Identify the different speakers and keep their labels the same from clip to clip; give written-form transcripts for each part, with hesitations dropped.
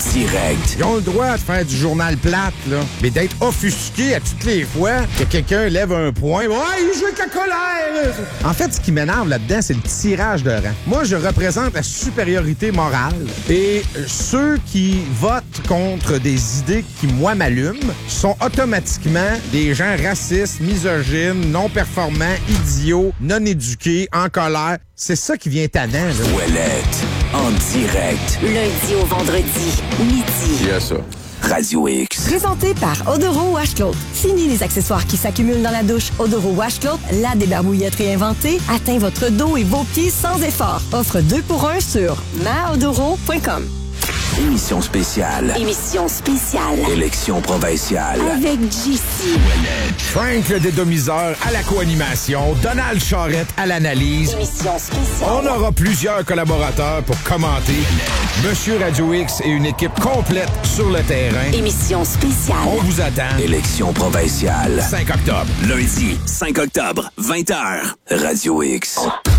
Speaker 1: direct.
Speaker 2: Ils ont le droit de faire du journal plate, là. Mais d'être offusqué à toutes les fois que quelqu'un lève un point. Ouais, il joue avec la colère! En fait, ce qui m'énerve là-dedans, c'est le tirage de rang. Moi, je représente la supériorité morale. Et ceux qui votent contre des idées qui, moi, m'allument, sont automatiquement des gens racistes, misogynes, non performants, idiots, non éduqués, en colère. C'est ça qui vient tannant, là.
Speaker 1: Ouellette, en direct.
Speaker 3: Lundi au vendredi, midi.
Speaker 2: Il y a ça.
Speaker 1: Radio X.
Speaker 4: Présenté par Odoro Wash Cloth. Fini les accessoires qui s'accumulent dans la douche. Odoro Wash Cloth, la débarbouillette réinventée, atteint votre dos et vos pieds sans effort. Offre 2 pour 1 sur maodoro.com.
Speaker 1: Émission spéciale.
Speaker 3: Émission spéciale.
Speaker 1: Élection provinciale.
Speaker 3: Avec JC.
Speaker 2: Frank le dédomiseur à la co-animation, Donald Charrette à l'analyse.
Speaker 3: Émission spéciale.
Speaker 2: On aura plusieurs collaborateurs pour commenter. Monsieur Radio X et une équipe complète sur le terrain.
Speaker 3: Émission spéciale.
Speaker 2: On vous attend.
Speaker 1: Élection provinciale.
Speaker 2: 5 octobre.
Speaker 1: Lundi, 5 octobre, 20h. Radio X.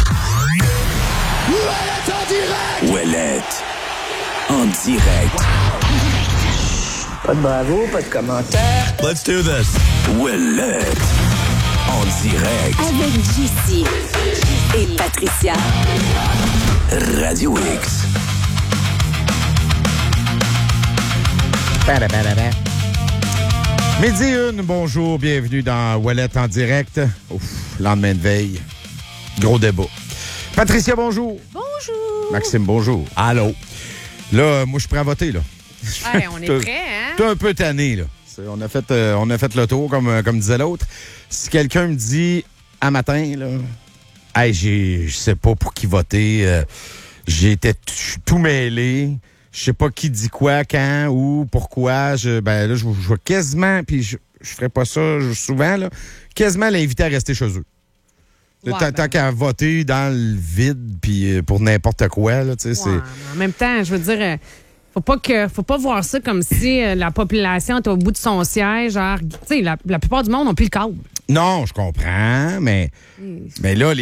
Speaker 1: Ouellette. En direct.
Speaker 5: Pas de bravo, pas de commentaires.
Speaker 1: Let's do this. Ouellette. En direct.
Speaker 3: Avec JC et Patricia.
Speaker 1: Radio X.
Speaker 2: Midi 1, bonjour, bienvenue dans Ouellette en direct. Ouf, lendemain de veille. Gros débat. Patricia, bonjour.
Speaker 6: Bonjour.
Speaker 2: Maxime, bonjour. Allô. Là, moi, je suis prêt à voter, là.
Speaker 6: Ouais, on est prêt, hein?
Speaker 2: T'es un peu tanné, là. On a fait le tour, comme disait l'autre. Si quelqu'un me dit, à matin, là, hey, je sais pas pour qui voter, j'ai été tout mêlé, je sais pas qui dit quoi, quand, où, pourquoi, je vais quasiment, puis je ferais pas ça souvent, là, quasiment l'inviter à rester chez eux.
Speaker 6: Ouais,
Speaker 2: tant qu'à voter dans le vide, puis pour n'importe quoi, là, tu sais,
Speaker 6: ouais, en même temps, je veux dire, faut pas voir ça comme si la population était au bout de son siège. Genre, tu sais, la plupart du monde n'ont plus le câble.
Speaker 2: Non, je comprends, mais là,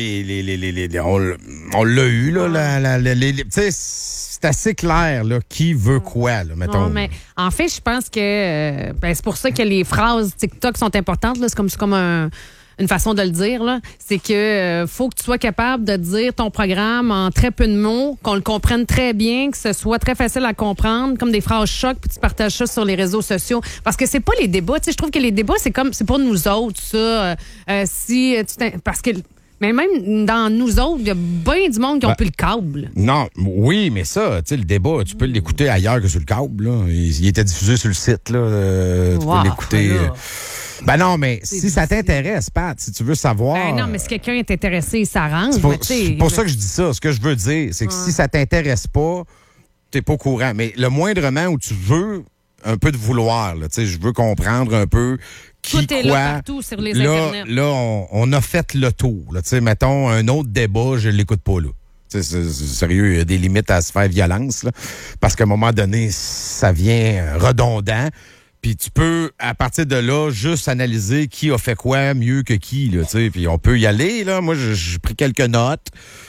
Speaker 2: on l'a eu, là, tu sais, c'est assez clair, là, qui veut quoi, là, mettons.
Speaker 6: Non, mais en fait, je pense que c'est pour ça que les phrases TikTok sont importantes, là. C'est comme une façon de le dire, là. C'est que faut que tu sois capable de dire ton programme en très peu de mots, qu'on le comprenne très bien, que ce soit très facile à comprendre, comme des phrases choc, puis tu partages ça sur les réseaux sociaux. Parce que c'est pas les débats, tu sais, je trouve que les débats, c'est pour nous autres, ça. Parce que mais même dans nous autres, il y a bien du monde qui n'ont plus le câble.
Speaker 2: Non, oui, mais ça, tu sais, le débat, tu peux l'écouter ailleurs que sur le câble, là. Il était diffusé sur le site, là. Tu peux l'écouter. Ben non, mais si ça t'intéresse, Pat, si tu veux savoir...
Speaker 6: Ben non, mais si quelqu'un est intéressé, il s'arrange.
Speaker 2: C'est pour ça que je dis ça. Ce que je veux dire, c'est que si ça t'intéresse pas, t'es pas au courant. Mais le moindrement où tu veux un peu de vouloir, là, tu sais, je veux comprendre un peu qui,
Speaker 6: tout est
Speaker 2: quoi.
Speaker 6: là partout sur les internets.
Speaker 2: Là, on a fait le tour. Tu sais, mettons, un autre débat, je l'écoute pas, là. C'est sérieux, il y a des limites à se faire violence, là, parce qu'à un moment donné, ça vient redondant. Puis tu peux, à partir de là, juste analyser qui a fait quoi mieux que qui, là, tu sais. Puis on peut y aller, là. Moi, j'ai pris quelques notes.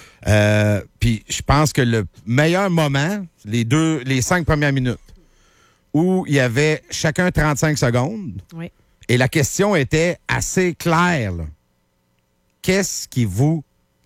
Speaker 2: Puis je pense que le meilleur moment, les 5 premières minutes, où il y avait chacun 35 secondes.
Speaker 6: Oui.
Speaker 2: Et la question était assez claire, là. Qu'est-ce qui vous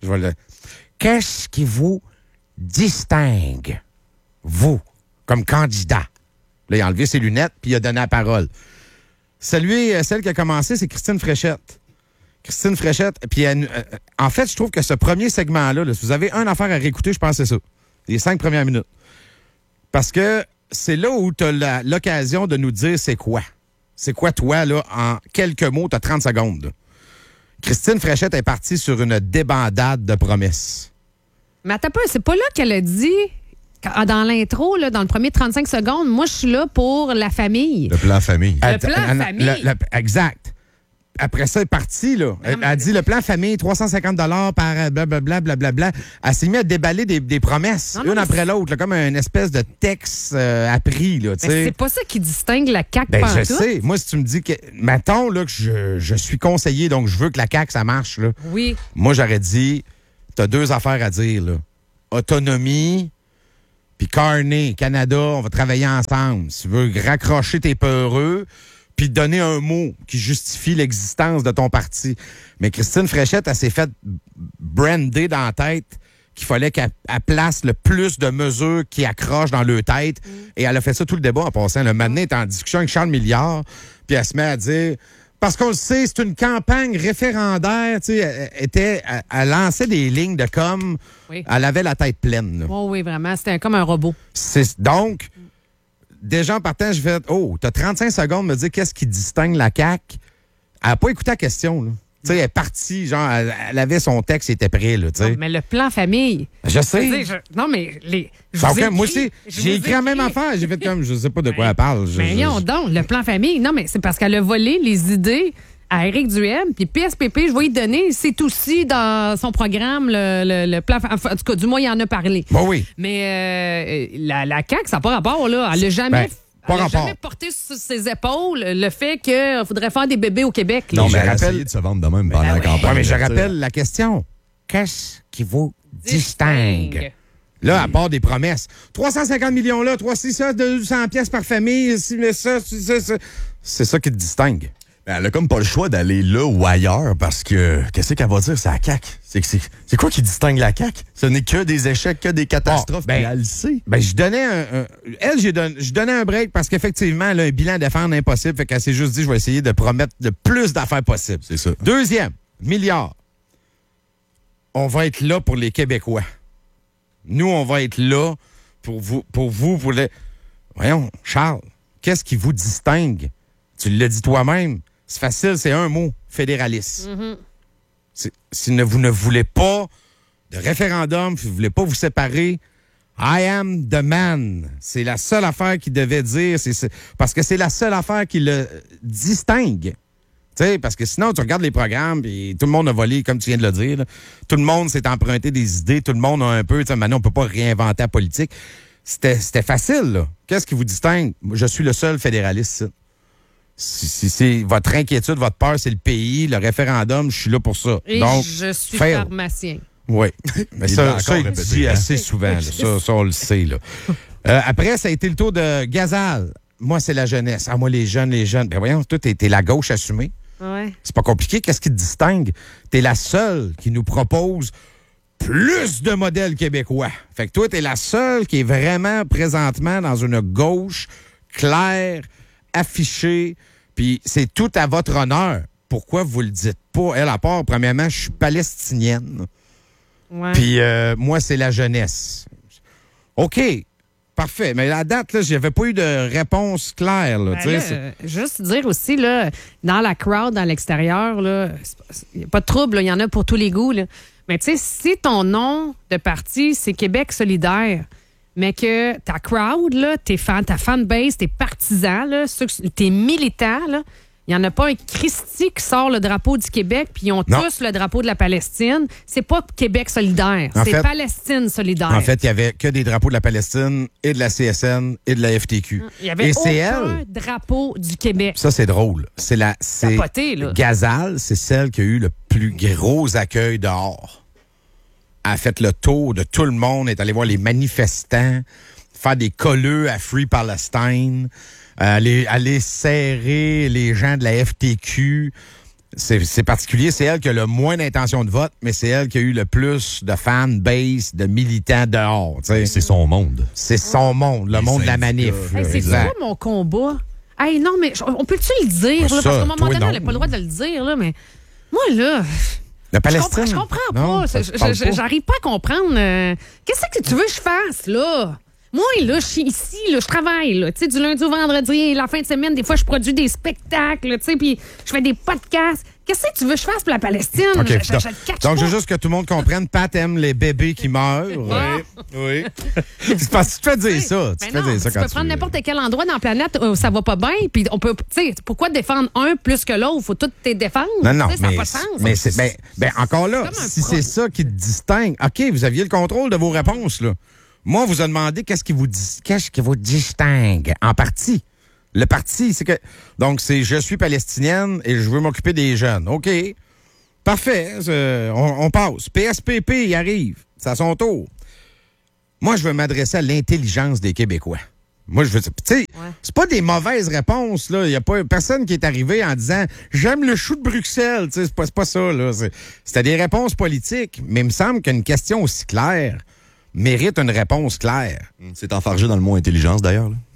Speaker 2: distingue, vous, comme candidat? Là, il a enlevé ses lunettes, puis il a donné la parole. Celle qui a commencé, c'est Christine Fréchette. Christine Fréchette, puis en fait, je trouve que ce premier segment-là, là, si vous avez une affaire à réécouter, je pense que c'est ça. Les 5 premières minutes. Parce que c'est là où tu as l'occasion de nous dire c'est quoi. C'est quoi, toi, là, en quelques mots, tu as 30 secondes. Là. Christine Fréchette est partie sur une débandade de promesses.
Speaker 6: Mais attends un peu, c'est pas là qu'elle a dit... Dans l'intro, là, dans le premier 35 secondes, moi, je suis là pour la famille.
Speaker 7: Le plan famille.
Speaker 6: Le plan famille.
Speaker 2: Exact. Après ça, elle est partie, là. Elle a dit le plan famille, 350 $ par blablabla. Elle s'est mise à déballer des promesses, une après l'autre, là, comme une espèce de texte appris, là, tu sais.
Speaker 6: C'est pas ça qui distingue la CAQ
Speaker 2: je sais. Moi, si tu me dis que, mettons, là, que je suis conseiller, donc je veux que la CAQ, ça marche, là.
Speaker 6: Oui.
Speaker 2: Moi, j'aurais dit, t'as 2 affaires à dire, là. Autonomie puis Carney, Canada, on va travailler ensemble. Si tu veux raccrocher tes peureux, puis donner un mot qui justifie l'existence de ton parti. Mais Christine Fréchette, elle s'est faite brander dans la tête qu'il fallait qu'elle place le plus de mesures qui accrochent dans leur tête. Et elle a fait ça tout le débat en passant. Le matin est en discussion avec Charles Milliard, puis elle se met à dire... Parce qu'on le sait, c'est une campagne référendaire. Tu sais, elle lançait des lignes de com.
Speaker 6: Oui.
Speaker 2: Elle avait la tête pleine. Là.
Speaker 6: Oh oui, vraiment. C'était comme un robot.
Speaker 2: Donc, déjà en partant, je fais t'as 35 secondes de me dire qu'est-ce qui distingue la CAQ. Elle n'a pas écouté la question. Là. Tu sais, elle est partie, genre, elle avait son texte, il était prêt. Là,
Speaker 6: Non, mais le plan famille.
Speaker 2: Je sais.
Speaker 6: Non, mais
Speaker 2: Moi aussi, j'ai écrit la même affaire. J'ai fait comme, je sais pas de quoi elle parle.
Speaker 6: Mais non, donc, le plan famille. Non, mais c'est parce qu'elle a volé les idées à Éric Duhem. Puis PSPP, je vais y donner, c'est aussi dans son programme, le plan. Enfin, en tout cas, du moins, il en a parlé.
Speaker 2: Bon, oui.
Speaker 6: Mais la CAQ, ça n'a pas rapport, là. Elle n'a jamais. Elle n'a jamais porté sur ses épaules le fait qu'il faudrait faire des bébés au Québec. Là.
Speaker 7: Non, mais elle a
Speaker 2: rappelle-
Speaker 7: essayé de se vendre de même pendant la campagne.
Speaker 2: Ouais, mais je rappelle la question. Qu'est-ce qui vous distingue? Là, à part des promesses. 350 millions là, 200 pièces par famille, mais ça. C'est ça qui te distingue.
Speaker 7: Elle a comme pas le choix d'aller là ou ailleurs parce que qu'est-ce qu'elle va dire, c'est la CAQ. C'est quoi qui distingue la CAQ? Ce n'est que des échecs, que des catastrophes, puis elle le sait.
Speaker 2: Ben, je donnais un break parce qu'effectivement, elle a un bilan à défendre impossible. Fait qu'elle s'est juste dit, je vais essayer de promettre le plus d'affaires possible.
Speaker 7: C'est ça.
Speaker 2: Deuxième, milliard. On va être là pour les Québécois. Nous, on va être là pour vous, pour les... Voyons, Charles, qu'est-ce qui vous distingue? Tu l'as dit toi-même. C'est facile, c'est un mot, fédéraliste. Si vous ne voulez pas de référendum, si vous ne voulez pas vous séparer, I am the man. C'est la seule affaire qu'il devait dire, parce que c'est la seule affaire qui le distingue. Tu sais, parce que sinon, tu regardes les programmes, puis tout le monde a volé, comme tu viens de le dire. Là. Tout le monde s'est emprunté des idées, tout le monde a un peu... Maintenant, on ne peut pas réinventer la politique. C'était facile, là. Qu'est-ce qui vous distingue? Je suis le seul fédéraliste, ici. Si c'est votre inquiétude, votre peur, c'est le pays, le référendum, je suis là pour ça.
Speaker 6: Et
Speaker 2: donc,
Speaker 6: je suis
Speaker 2: fail.
Speaker 6: pharmacien.
Speaker 2: Oui. Mais
Speaker 7: Il
Speaker 2: ça,
Speaker 7: l'a
Speaker 2: ça,
Speaker 7: encore
Speaker 2: il
Speaker 7: répété,
Speaker 2: dit
Speaker 7: hein?
Speaker 2: assez souvent. Là. Ça, on le sait. Là. Après, ça a été le tour de Gazal. Moi, c'est la jeunesse. Ah, moi, les jeunes. Ben voyons, toi, t'es la gauche assumée.
Speaker 6: Ouais.
Speaker 2: C'est pas compliqué. Qu'est-ce qui te distingue? T'es la seule qui nous propose plus de modèles québécois. Fait que toi, t'es la seule qui est vraiment présentement dans une gauche claire, affichée, puis c'est tout à votre honneur. Pourquoi vous le dites pas? Elle, à part, premièrement, je suis palestinienne.
Speaker 6: Ouais.
Speaker 2: Puis moi, c'est la jeunesse. OK, parfait. Mais à la date, là, j'avais pas eu de réponse claire. Là,
Speaker 6: Ben là, juste dire aussi, là, dans la crowd, dans l'extérieur, il n'y a pas de trouble, il y en a pour tous les goûts. Là. Mais tu sais, si ton nom de parti, c'est Québec solidaire, mais que ta crowd, là, ta fanbase, tes partisans, là, tes militants, là, il n'y en a pas un Christi qui sort le drapeau du Québec, puis ils ont tous le drapeau de la Palestine. C'est pas Québec solidaire, c'est Palestine solidaire.
Speaker 2: En fait, il n'y avait que des drapeaux de la Palestine et de la CSN et de la FTQ.
Speaker 6: Il n'y avait
Speaker 2: et
Speaker 6: aucun drapeau du Québec.
Speaker 2: Ça, c'est drôle. C'est
Speaker 6: Capoté, là.
Speaker 2: Gazal, c'est celle qui a eu le plus gros accueil dehors. Elle a fait le tour de tout le monde, est allée voir les manifestants, faire des colleux à Free Palestine, aller serrer les gens de la FTQ. C'est particulier, c'est elle qui a le moins d'intention de vote, mais c'est elle qui a eu le plus de fanbase, de militants dehors. T'sais.
Speaker 7: C'est son monde.
Speaker 2: C'est son monde, le monde de la manif.
Speaker 6: Hey, c'est
Speaker 2: Exact.
Speaker 6: quoi mon combat? Hey, non, mais on peut-tu le dire?
Speaker 2: Ça,
Speaker 6: Là, parce qu'à un moment
Speaker 2: toi,
Speaker 6: donné,
Speaker 2: non.
Speaker 6: on n'a pas le droit de le dire, là, mais moi, là...
Speaker 2: La Palestine?
Speaker 6: Je comprends
Speaker 2: Non,
Speaker 6: pas.
Speaker 2: ça te parle pas.
Speaker 6: J'arrive pas à comprendre. Qu'est-ce que tu veux que je fasse, là? Moi, là, je suis ici, là, je travaille, là, tu sais, du lundi au vendredi, la fin de semaine, des fois, je produis des spectacles, tu sais, puis je fais des podcasts. Qu'est-ce que tu veux que je fasse pour la Palestine?
Speaker 2: OK,
Speaker 6: Je le catch
Speaker 2: donc, je
Speaker 6: pas.
Speaker 2: veux juste que tout le monde comprenne, Pat aime les bébés qui meurent.
Speaker 7: Oui.
Speaker 2: C'est parce que tu te fais dire ça. Tu
Speaker 6: Ben
Speaker 2: te fais
Speaker 6: non,
Speaker 2: dire ça
Speaker 6: tu
Speaker 2: quand
Speaker 6: peux prendre n'importe quel endroit dans la planète où ça va pas bien, puis on peut, tu sais, pourquoi défendre un plus que l'autre? Faut tout te défendre.
Speaker 2: Non,
Speaker 6: Tu sais, ça n'a
Speaker 2: mais,
Speaker 6: pas de sens.
Speaker 2: mais c'est, ben, encore là,
Speaker 6: C'est comme un
Speaker 2: si c'est ça qui te distingue, OK, vous aviez le contrôle de vos réponses, là. Moi, on vous a demandé qu'est-ce qui vous distingue en partie. Le parti, c'est que... Donc, c'est je suis palestinienne et je veux m'occuper des jeunes. OK. Parfait. On passe. PSPP, il arrive. C'est à son tour. Moi, je veux m'adresser à l'intelligence des Québécois. Moi, je veux dire, tu sais, c'est pas des mauvaises réponses, là. Il y a pas personne qui est arrivé en disant « J'aime le chou de Bruxelles », tu sais, c'est pas ça, là. C'était des réponses politiques, mais il me semble qu'une question aussi claire mérite une réponse claire.
Speaker 7: C'est enfargé dans le mot intelligence, d'ailleurs, là.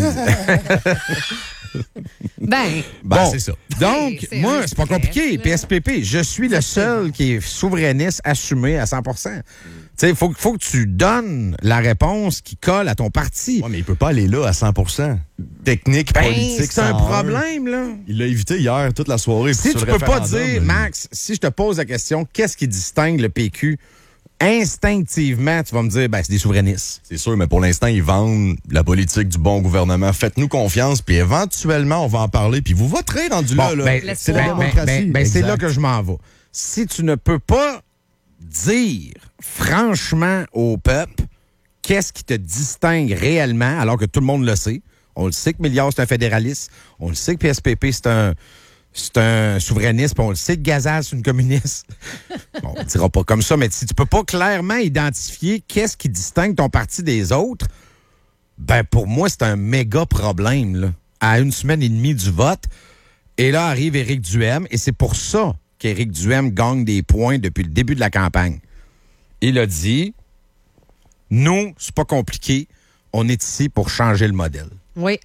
Speaker 6: Ben,
Speaker 7: c'est ça.
Speaker 2: Donc,
Speaker 6: c'est
Speaker 2: moi,
Speaker 6: un
Speaker 2: c'est pas
Speaker 6: stress,
Speaker 2: compliqué.
Speaker 6: là.
Speaker 2: PSPP, je suis le seul qui est souverainiste assumé à 100 Tu sais, faut que tu donnes la réponse qui colle à ton parti.
Speaker 7: Ouais, mais il peut pas aller là à 100 Technique, politique,
Speaker 2: c'est un
Speaker 7: 101.
Speaker 2: problème, là.
Speaker 7: Il l'a évité hier, toute la soirée.
Speaker 2: Si
Speaker 7: sur
Speaker 2: tu
Speaker 7: le
Speaker 2: peux pas
Speaker 7: référendum,
Speaker 2: dire, Max, si je te pose la question, qu'est-ce qui distingue le PQ? Instinctivement, tu vas me dire, ben, c'est des souverainistes.
Speaker 7: C'est sûr, mais pour l'instant, ils vendent la politique du bon gouvernement. Faites-nous confiance, puis éventuellement, on va en parler, puis vous voterez rendu là.
Speaker 2: Ben,
Speaker 7: C'est la
Speaker 6: ben,
Speaker 7: démocratie.
Speaker 2: c'est
Speaker 7: Exact.
Speaker 2: là que je m'en vais. Si tu ne peux pas dire franchement au peuple qu'est-ce qui te distingue réellement, alors que tout le monde le sait. On le sait que Milliard, c'est un fédéraliste. On le sait que PSPP, c'est un souverainiste. Puis on le sait que Gazal, c'est une communiste. Bon, on ne dira pas comme ça, mais si tu peux pas clairement identifier qu'est-ce qui distingue ton parti des autres, ben pour moi, c'est un méga problème, là. À une semaine et demie du vote. Et là arrive Éric Duhaime, et c'est pour ça qu'Éric Duhaime gagne des points depuis le début de la campagne. Il a dit, nous, c'est pas compliqué, on est ici pour changer le modèle.
Speaker 6: oui.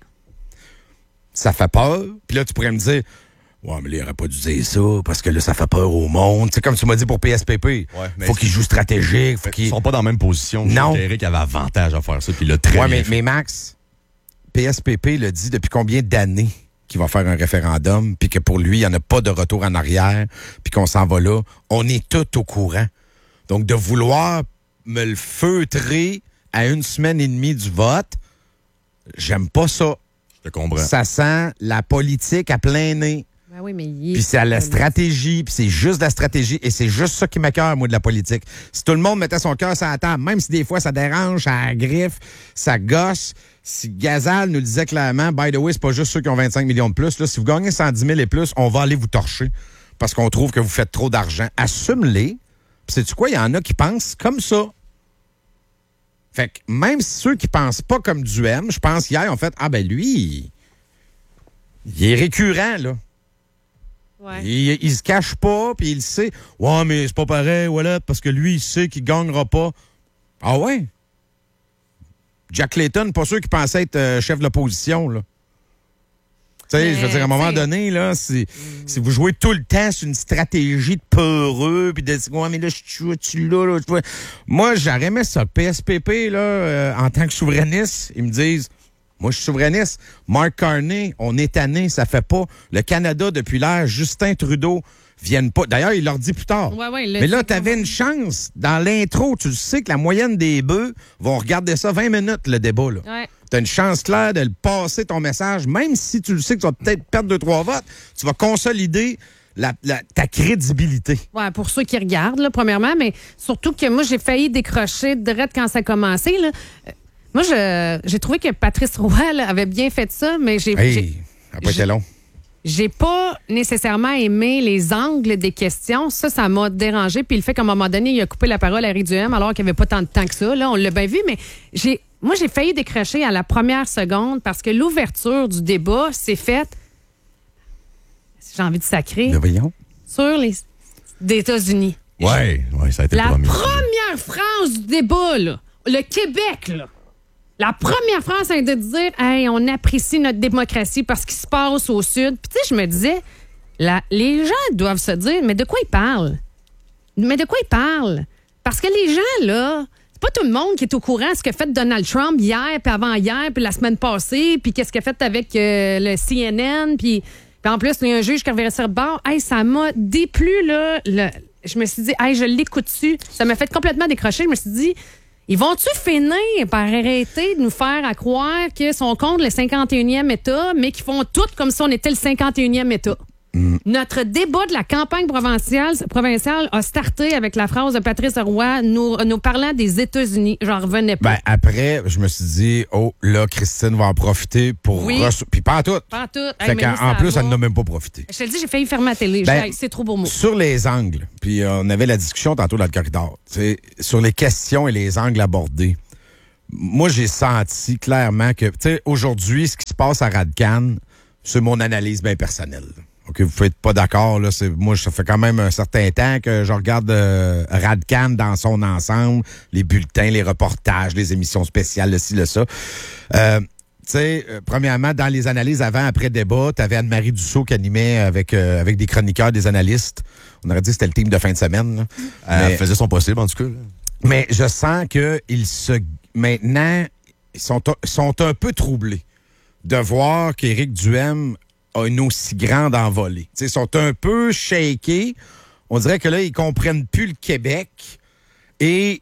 Speaker 2: Ça fait peur, puis là, tu pourrais me dire, ouais, mais là, il aurait pas dû dire ça, parce que là, ça fait peur au monde. C'est comme tu m'as dit pour PSPP.
Speaker 7: mais
Speaker 2: Faut qu'il joue stratégique, faut qu'il...
Speaker 7: Ils sont pas dans la même position.
Speaker 2: Non.
Speaker 7: Éric avait avantage à faire ça, puis il l'a très
Speaker 2: Ouais,
Speaker 7: bien
Speaker 2: mais,
Speaker 7: fait.
Speaker 2: mais Max, PSPP le dit depuis combien d'années qu'il va faire un référendum, puis que pour lui, il n'y en a pas de retour en arrière, puis qu'on s'en va là. On est tous au courant. Donc, de vouloir me le feutrer à une semaine et demie du vote, j'aime pas ça.
Speaker 7: Je te comprends.
Speaker 2: Ça sent la politique à plein nez.
Speaker 6: Ben oui, mais il est-
Speaker 2: Puis c'est à la stratégie, puis c'est juste de la stratégie, et c'est juste ça qui m'écoeure, moi, de la politique. Si tout le monde mettait son cœur sur la table, même si des fois ça dérange, ça agriffe, ça gosse, si Gazal nous le disait clairement, by the way, c'est pas juste ceux qui ont 25 millions de plus, là, si vous gagnez 110 000 et plus, on va aller vous torcher parce qu'on trouve que vous faites trop d'argent. Assume-les. Puis sais-tu quoi? Il y en a qui pensent comme ça. Fait que même ceux qui pensent pas comme Duhaime, je pense hier, ont fait, ah ben lui, il est récurrent, là.
Speaker 6: Ouais.
Speaker 2: Il se cache pas, puis il sait. Ouais, mais c'est pas pareil, voilà, parce que lui, il sait qu'il gagnera pas. Ah ouais? Jack Layton, pas sûr qu'il pensait être chef de l'opposition, là. Tu sais, je veux dire, à un moment donné, là, si vous jouez tout le temps sur une stratégie de peureux, puis de dire, ouais, mais là, je suis là, je vois. Moi, j'aurais aimé ça. PSPP, là, en tant que souverainiste, ils me disent, moi, je suis souverainiste. Mark Carney, on est tanné, ça fait pas. Le Canada, depuis l'ère Justin Trudeau, viennent pas. D'ailleurs, il leur dit plus tard.
Speaker 6: Ouais,
Speaker 2: Mais là, t'avais une chance. Dans l'intro, tu sais que la moyenne des bœufs vont regarder ça 20 minutes, le débat, là.
Speaker 6: Ouais.
Speaker 2: Tu as une chance claire de le passer ton message, même si tu le sais que tu vas peut-être perdre 2-3 votes, tu vas consolider ta crédibilité.
Speaker 6: Ouais, pour ceux qui regardent, là, premièrement, mais surtout que moi, j'ai failli décrocher direct quand ça a commencé. Là. Moi, j'ai trouvé que Patrice Roy là, avait bien fait ça, mais
Speaker 2: Ça n'a pas été long.
Speaker 6: j'ai pas nécessairement aimé les angles des questions. Ça m'a dérangé. Puis le fait qu'à un moment donné, il a coupé la parole à Éric Duhaime alors qu'il n'y avait pas tant de temps que ça. Là, on l'a bien vu, mais j'ai failli décrocher à la première seconde parce que l'ouverture du débat s'est faite, j'ai envie de sacrer,
Speaker 2: Voyons.
Speaker 6: sur les États-Unis.
Speaker 7: Ouais, ça a été
Speaker 6: La
Speaker 7: le premier.
Speaker 6: première phrase du débat, là, le Québec, là, la première phrase, c'est de dire « Hey, on apprécie notre démocratie parce qu'il se passe au Sud. » Puis tu sais, je me disais, les gens doivent se dire « Mais de quoi ils parlent? Mais de quoi ils parlent? » Parce que les gens, là, c'est pas tout le monde qui est au courant de ce qu'a fait Donald Trump hier, puis avant-hier, puis la semaine passée, puis qu'est-ce qu'il a fait avec le CNN, puis en plus, il y a un juge qui reverrait sur le bord. Hey, ça m'a déplu, là. Je me suis dit, hey, je l'écoute dessus. Ça m'a fait complètement décrocher. Je me suis dit, ils vont-tu finir par arrêter de nous faire à croire qu'ils sont contre le 51e État, mais qu'ils font tout comme si on était le 51e État? Notre débat de la campagne provinciale a starté avec la phrase de Patrice Roy nous parlant des États-Unis. J'en revenais pas.
Speaker 2: Ben, après, je me suis dit, oh, là, Christine va en profiter pour...
Speaker 6: Oui.
Speaker 2: Puis pas en tout.
Speaker 6: Pas en tout. Hey,
Speaker 2: Fait
Speaker 6: mais
Speaker 2: qu'en
Speaker 6: nous, ça
Speaker 2: en plus,
Speaker 6: va.
Speaker 2: elle n'a même pas profité.
Speaker 6: Je te le dis, j'ai failli fermer la télé.
Speaker 2: Ben,
Speaker 6: C'est trop beau mot.
Speaker 2: Sur les angles, puis on avait la discussion tantôt dans le corridor, tu sais, sur les questions et les angles abordés. moi, j'ai senti clairement que, tu sais, aujourd'hui, ce qui se passe à Radcan, c'est mon analyse bien personnelle. OK, vous faites pas d'accord, là. Moi, ça fait quand même un certain temps que je regarde Radcan dans son ensemble, les bulletins, les reportages, les émissions spéciales, le ci, le ça. Tu sais, premièrement, dans les analyses avant-après débat, tu avais Anne-Marie Dussault qui animait avec des chroniqueurs, des analystes. On aurait dit que c'était le team de fin de semaine. Là.
Speaker 7: Elle faisait son possible, en tout cas. Là.
Speaker 2: Mais je sens maintenant, ils sont un peu troublés de voir qu'Éric Duhem a une aussi grande envolée. T'sais, ils sont un peu shakés. On dirait que là, ils comprennent plus le Québec et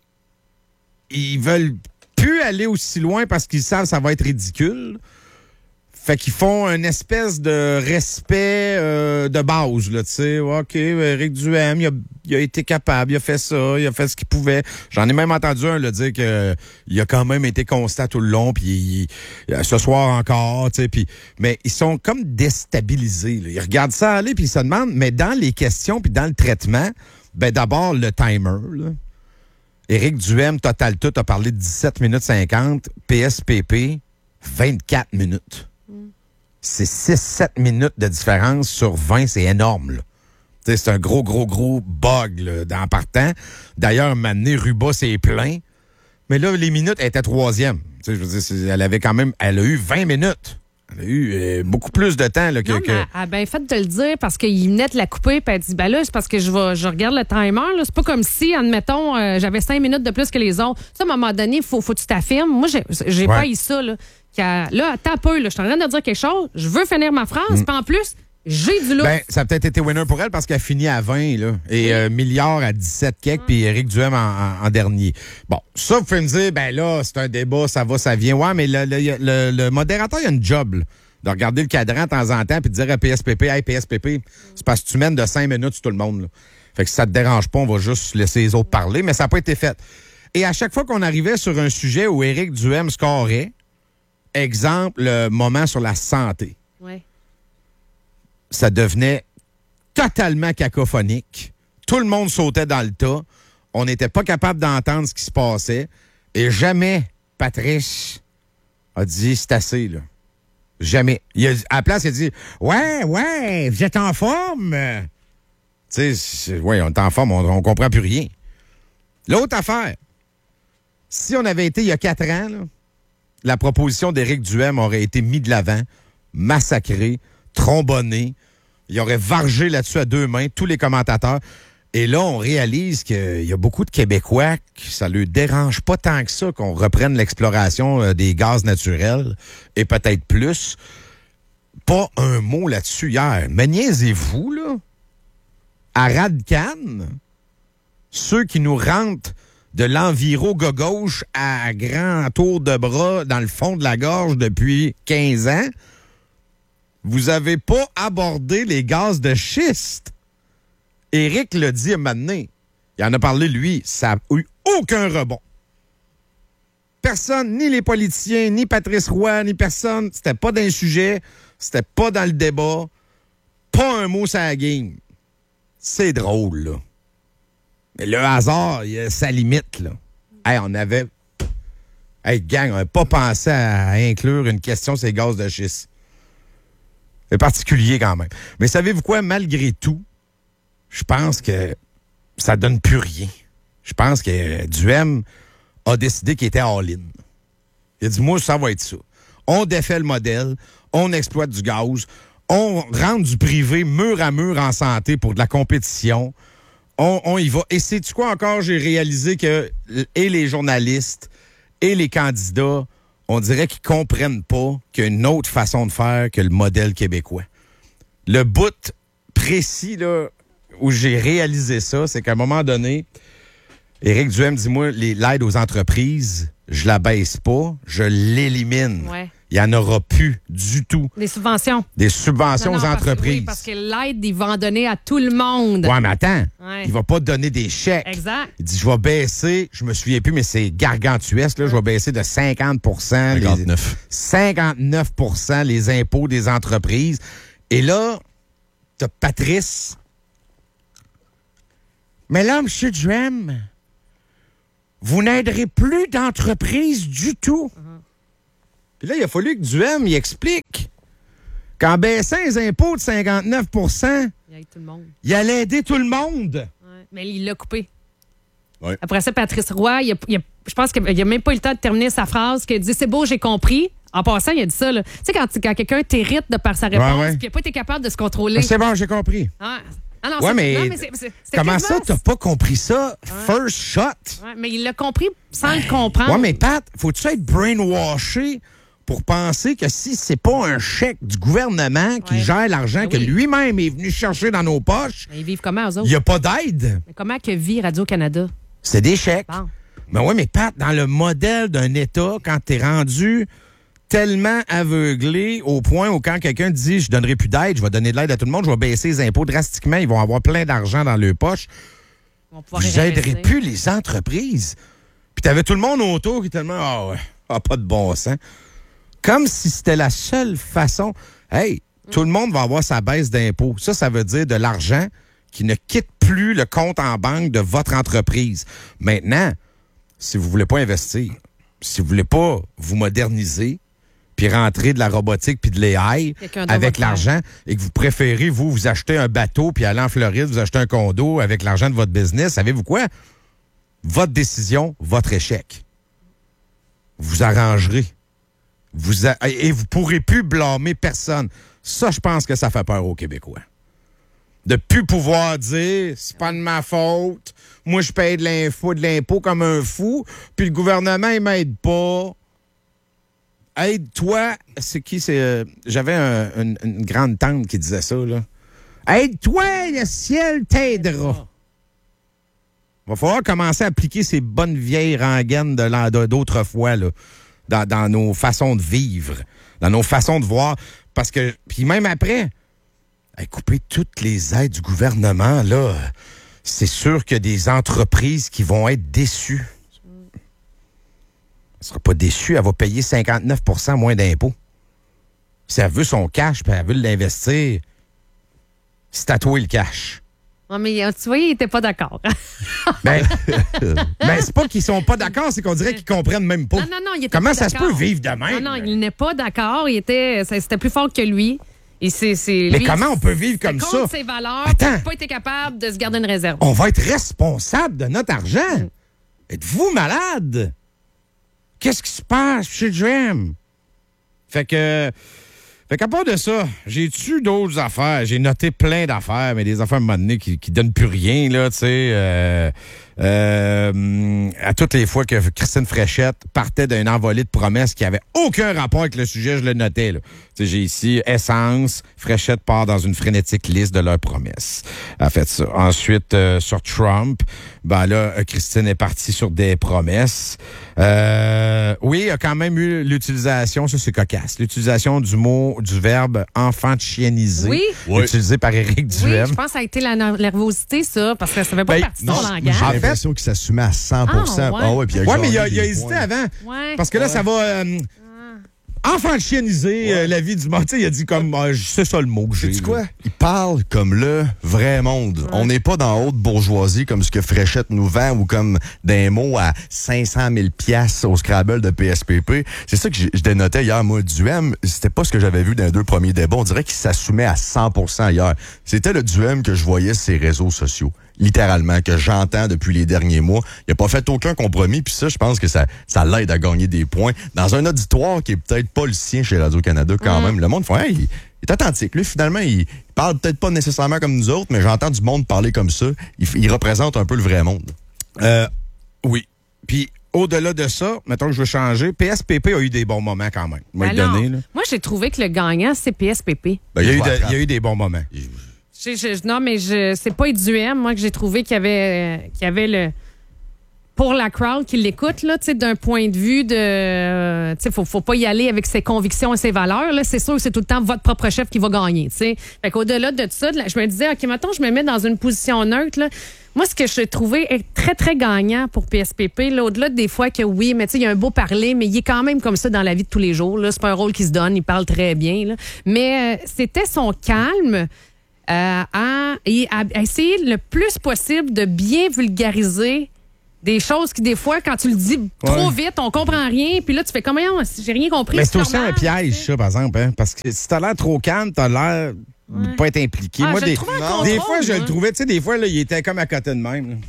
Speaker 2: ils veulent plus aller aussi loin parce qu'ils savent que ça va être ridicule. Fait qu'ils font une espèce de respect de base, là, tu sais. OK, Éric Duhem, il a été capable, il a fait ça, il a fait ce qu'il pouvait. J'en ai même entendu un là, dire que il a quand même été constant tout le long, puis ce soir encore, tu sais. Mais ils sont comme déstabilisés, là. Ils regardent ça aller, puis ils se demandent, mais dans les questions, puis dans le traitement, ben d'abord, le timer, là. Éric Duhem, total tout, a parlé de 17 minutes 50, PSPP, 24 minutes. C'est 6-7 minutes de différence sur 20, c'est énorme, là. T'sais, c'est un gros bug là, en partant. D'ailleurs, Mané Ruba, c'est plein. Mais là, les minutes, elle était troisième. T'sais, je veux dire, elle a eu 20 minutes. Elle a eu beaucoup plus de temps là, que...
Speaker 6: Non, mais elle a bien fait de le dire parce qu'il venait de la couper puis elle dit, ben là, c'est parce que je regarde le timer. Là. C'est pas comme si, admettons, j'avais 5 minutes de plus que les autres. Ça, à un moment donné, faut que tu t'affirmes. Moi, j'ai pas eu ça, là. Là, attends un peu, là, je suis en train de dire quelque chose, je veux finir ma phrase, puis en plus, j'ai du loup.
Speaker 2: Ben, ça a peut-être été winner pour elle parce qu'elle a fini à 20, là. Et Milliard à 17 quelques, puis Éric Duhem en dernier. Bon, ça, vous pouvez me dire, ben là, c'est un débat, ça va, ça vient. Ouais, mais le modérateur, il a une job, là, de regarder le cadran de temps en temps, puis de dire à PSPP, hey, PSPP, c'est parce que tu mènes de 5 minutes sur tout le monde, là. Fait que si ça te dérange pas, on va juste laisser les autres parler, mais ça n'a pas été fait. Et à chaque fois qu'on arrivait sur un sujet où Éric Duhem scorait, exemple, le moment sur la santé.
Speaker 6: Ouais.
Speaker 2: Ça devenait totalement cacophonique. Tout le monde sautait dans le tas. On n'était pas capable d'entendre ce qui se passait. Et jamais Patrice a dit « c'est assez, là ». Jamais. À la place, il a dit « ouais, vous êtes en forme ». Tu sais, oui, on est en forme, on comprend plus rien. L'autre affaire, si on avait été il y a 4 ans, là, la proposition d'Éric Duhem aurait été mise de l'avant, massacrée, trombonnée. Il aurait vargé là-dessus à 2 mains, tous les commentateurs. Et là, on réalise qu'il y a beaucoup de Québécois que ça ne leur dérange pas tant que ça qu'on reprenne l'exploration des gaz naturels et peut-être plus. Pas un mot là-dessus hier. Mais niaisez-vous, là. À Radcan, ceux qui nous rentrent de l'enviro-gauche à grand tour de bras dans le fond de la gorge depuis 15 ans, vous avez pas abordé les gaz de schiste. Éric l'a dit à un moment donné. Il en a parlé, lui. Ça n'a eu aucun rebond. Personne, ni les politiciens, ni Patrice Roy, ni personne, c'était pas dans le sujet, c'était pas dans le débat, pas un mot sur la game. C'est drôle, là. Mais le hasard, il a sa limite, là. Hey, on avait... Hey, gang, on n'avait pas pensé à inclure une question sur les gaz de schiste. C'est particulier, quand même. Mais savez-vous quoi? Malgré tout, je pense que ça donne plus rien. Je pense que Duhem a décidé qu'il était all-in. Il a dit, moi, ça va être ça. On défait le modèle, on exploite du gaz, on rentre du privé mur à mur en santé pour de la compétition. On y va. Et sais-tu quoi encore? J'ai réalisé que et les journalistes et les candidats, on dirait qu'ils comprennent pas qu'il y a une autre façon de faire que le modèle québécois. Le bout précis là, où j'ai réalisé ça, c'est qu'à un moment donné, Éric Duhem dit, moi, l'aide aux entreprises, je la baisse pas, je l'élimine.
Speaker 6: Ouais.
Speaker 2: Il n'y en aura plus du tout.
Speaker 6: Des subventions.
Speaker 2: Des subventions aux entreprises.
Speaker 6: Parce que l'aide, il va en donner à tout le monde.
Speaker 2: Ouais, mais attends.
Speaker 6: Ouais.
Speaker 2: Il va pas donner des chèques.
Speaker 6: Exact.
Speaker 2: Il dit, je vais baisser, je me souviens plus, mais c'est gargantuesque, là, je vais baisser de 50 59 les impôts des entreprises. Et là, t'as Patrice. Mais là, M. Duhem, vous n'aiderez plus d'entreprise du tout. Puis là, il a fallu que Duhem y explique qu'en baissant les impôts de 59
Speaker 6: Il aide tout le monde.
Speaker 2: il allait aider tout le monde.
Speaker 6: Ouais. Mais il l'a coupé.
Speaker 7: Ouais.
Speaker 6: Après ça, Patrice Roy, je pense qu'il n'a même pas eu le temps de terminer sa phrase, qu'il a dit « C'est beau, j'ai compris ». En passant, il a dit ça. Tu sais, quand quelqu'un t'irrite de par sa réponse,
Speaker 2: Ouais.
Speaker 6: puis qu'il n'a pas été capable de se contrôler.
Speaker 2: C'est bon, j'ai compris.
Speaker 6: Ah. Ah non,
Speaker 2: Ouais,
Speaker 6: c'est-
Speaker 2: mais,
Speaker 6: non, c'est
Speaker 2: comment
Speaker 6: quasiment-
Speaker 2: ça, t'as pas compris ça? First shot.
Speaker 6: Ouais, mais il l'a compris sans le comprendre.
Speaker 2: Ouais, mais Pat, faut-tu être brainwashé pour penser que si c'est pas un chèque du gouvernement qui
Speaker 6: Ouais.
Speaker 2: gère l'argent
Speaker 6: Ben
Speaker 2: que
Speaker 6: oui.
Speaker 2: lui-même est venu chercher dans nos poches,
Speaker 6: Mais ils vivent comment, eux
Speaker 2: il
Speaker 6: autres?
Speaker 2: n'y a pas d'aide?
Speaker 6: Mais comment que vit Radio-Canada?
Speaker 2: C'est des chèques.
Speaker 6: Bon.
Speaker 2: Mais oui, mais Pat, dans le modèle d'un État, quand t'es rendu tellement aveuglé au point où quand quelqu'un dit « je donnerai plus d'aide, je vais donner de l'aide à tout le monde, je vais baisser les impôts drastiquement, ils vont avoir plein d'argent dans leurs poches »,
Speaker 6: On va pouvoir
Speaker 2: vous
Speaker 6: y
Speaker 2: n'aiderez
Speaker 6: réinvestir.
Speaker 2: plus les entreprises. Puis t'avais tout le monde autour qui tellement « ah ouais, pas de bon sens ». Comme si c'était la seule façon. Hey, tout le monde va avoir sa baisse d'impôts. Ça veut dire de l'argent qui ne quitte plus le compte en banque de votre entreprise. Maintenant, si vous voulez pas investir, si vous voulez pas vous moderniser, puis rentrer de la robotique puis de l'AI
Speaker 6: Quelqu'un d'autre
Speaker 2: avec
Speaker 6: va le
Speaker 2: l'argent et que vous préférez, vous acheter un bateau puis aller en Floride, vous acheter un condo avec l'argent de votre business, savez-vous quoi? Votre décision, votre échec. Vous arrangerez. Et vous pourrez plus blâmer personne. Ça, je pense que ça fait peur aux Québécois. De plus pouvoir dire, c'est pas de ma faute, moi je paye de l'impôt comme un fou, puis le gouvernement, il m'aide pas. Aide-toi. C'est qui? J'avais une grande tante qui disait ça, là. Aide-toi, le ciel t'aidera. Va falloir commencer à appliquer ces bonnes vieilles rengaines d'autrefois, là, dans nos façons de vivre, dans nos façons de voir. Parce que, puis même après, couper toutes les aides du gouvernement, là, c'est sûr qu'il y a des entreprises qui vont être déçues. Elle ne sera pas déçue, elle va payer 59 % moins d'impôts. Si elle veut son cash puis elle veut l'investir, c'est à toi le cash.
Speaker 6: Non, mais tu vois, il n'était pas d'accord.
Speaker 2: Ben, c'est pas qu'ils sont pas d'accord, c'est qu'on dirait qu'ils comprennent même pas.
Speaker 6: Non, il était
Speaker 2: Comment
Speaker 6: pas
Speaker 2: ça se
Speaker 6: d'accord.
Speaker 2: peut vivre de même?
Speaker 6: Non, il n'est pas d'accord. C'était plus fort que lui. Et
Speaker 2: Mais
Speaker 6: lui,
Speaker 2: comment on peut vivre comme
Speaker 6: c'est
Speaker 2: ça?
Speaker 6: contre ses valeurs.
Speaker 2: Attends.
Speaker 6: Il n'a pas été capable de se garder une réserve.
Speaker 2: On va être responsable de notre argent. Êtes-vous malade? Qu'est-ce qui se passe chez Dream? Fait qu'à part de ça, j'ai-tu d'autres affaires? J'ai noté plein d'affaires, mais des affaires à un moment donné qui donnent plus rien, là, tu sais. À toutes les fois que Christine Fréchette partait d'une envolée de promesses qui avait aucun rapport avec le sujet, je le notais, là. Tu sais, j'ai ici Essence, Fréchette part dans une frénétique liste de leurs promesses. Elle a fait ça. Ensuite, sur Trump, ben là, Christine est partie sur des promesses. Oui, il y a quand même eu l'utilisation, ça c'est cocasse, l'utilisation du verbe enfant chiennisé,
Speaker 6: Oui.
Speaker 2: utilisé par Éric
Speaker 6: Oui,
Speaker 2: Duhem.
Speaker 6: je pense que ça a été la nervosité, ça, parce que ça fait pas
Speaker 2: Ben,
Speaker 6: partie de
Speaker 7: Non,
Speaker 6: son
Speaker 7: j'ai
Speaker 6: langage.
Speaker 7: l'impression qu'il s'assumait à 100
Speaker 6: Ah, ouais.
Speaker 7: puis
Speaker 2: Ouais, mais il a
Speaker 7: gagné des
Speaker 2: hésité
Speaker 7: points.
Speaker 2: avant.
Speaker 6: Ouais.
Speaker 2: Parce que là, ça va enfant chienniser la vie du monde. Tu sais, il a dit comme, c'est ça le mot que j'ai.
Speaker 7: Sais-tu quoi? Il parle comme le vrai monde. On n'est pas dans haute bourgeoisie comme ce que Fréchette nous vend ou comme des mots à 500 000 piastres au Scrabble de PSPP. C'est ça que je dénotais hier, moi. Duhem, c'était pas ce que j'avais vu dans les 2 premiers débats. On dirait qu'il s'assumait à 100% hier. C'était le Duhem que je voyais sur ses réseaux sociaux. Littéralement, que j'entends depuis les derniers mois. Il n'a pas fait aucun compromis, puis ça, je pense que ça l'aide à gagner des points. Dans un auditoire qui est peut-être pas le sien chez Radio-Canada quand même, le monde fait, hey, il est authentique. Lui, finalement, il parle peut-être pas nécessairement comme nous autres, mais j'entends du monde parler comme ça. Il représente un peu le vrai monde.
Speaker 2: Oui. Puis, au-delà de ça, mettons que je veux changer, PSPP a eu des bons moments quand même.
Speaker 6: Alors, moi, j'ai trouvé que le gagnant, c'est PSPP.
Speaker 2: Il y a eu des bons moments.
Speaker 6: Non, mais c'est pas Duhem, moi, que j'ai trouvé qu'il y avait le... Pour la crowd qui l'écoute, là, tu sais, d'un point de vue de... tu sais, faut pas y aller avec ses convictions et ses valeurs, là. C'est sûr que c'est tout le temps votre propre chef qui va gagner, tu sais. Fait qu'au-delà de ça, je me disais, OK, maintenant, je me mets dans une position neutre, là. Moi, ce que je trouvais est très, très gagnant pour PSPP, là, au-delà des fois que oui, mais tu sais, il y a un beau parler, mais il est quand même comme ça dans la vie de tous les jours, là. C'est pas un rôle qui se donne, il parle très bien, là. Mais c'était son calme... à essayer le plus possible de bien vulgariser des choses qui, des fois, quand tu le dis trop vite, on comprend rien. Puis là, tu fais comme, j'ai rien compris.
Speaker 2: Mais c'est aussi
Speaker 6: normal,
Speaker 2: un piège, ça, par exemple. Hein? Parce que si t'as l'air trop calme, t'as l'air de pas être impliqué.
Speaker 6: Ah,
Speaker 2: Moi,
Speaker 6: je le trouvais en
Speaker 2: des
Speaker 6: contrôle,
Speaker 2: fois, je
Speaker 6: moi.
Speaker 2: le trouvais, tu sais, des fois, là, il était comme à côté de même. Là.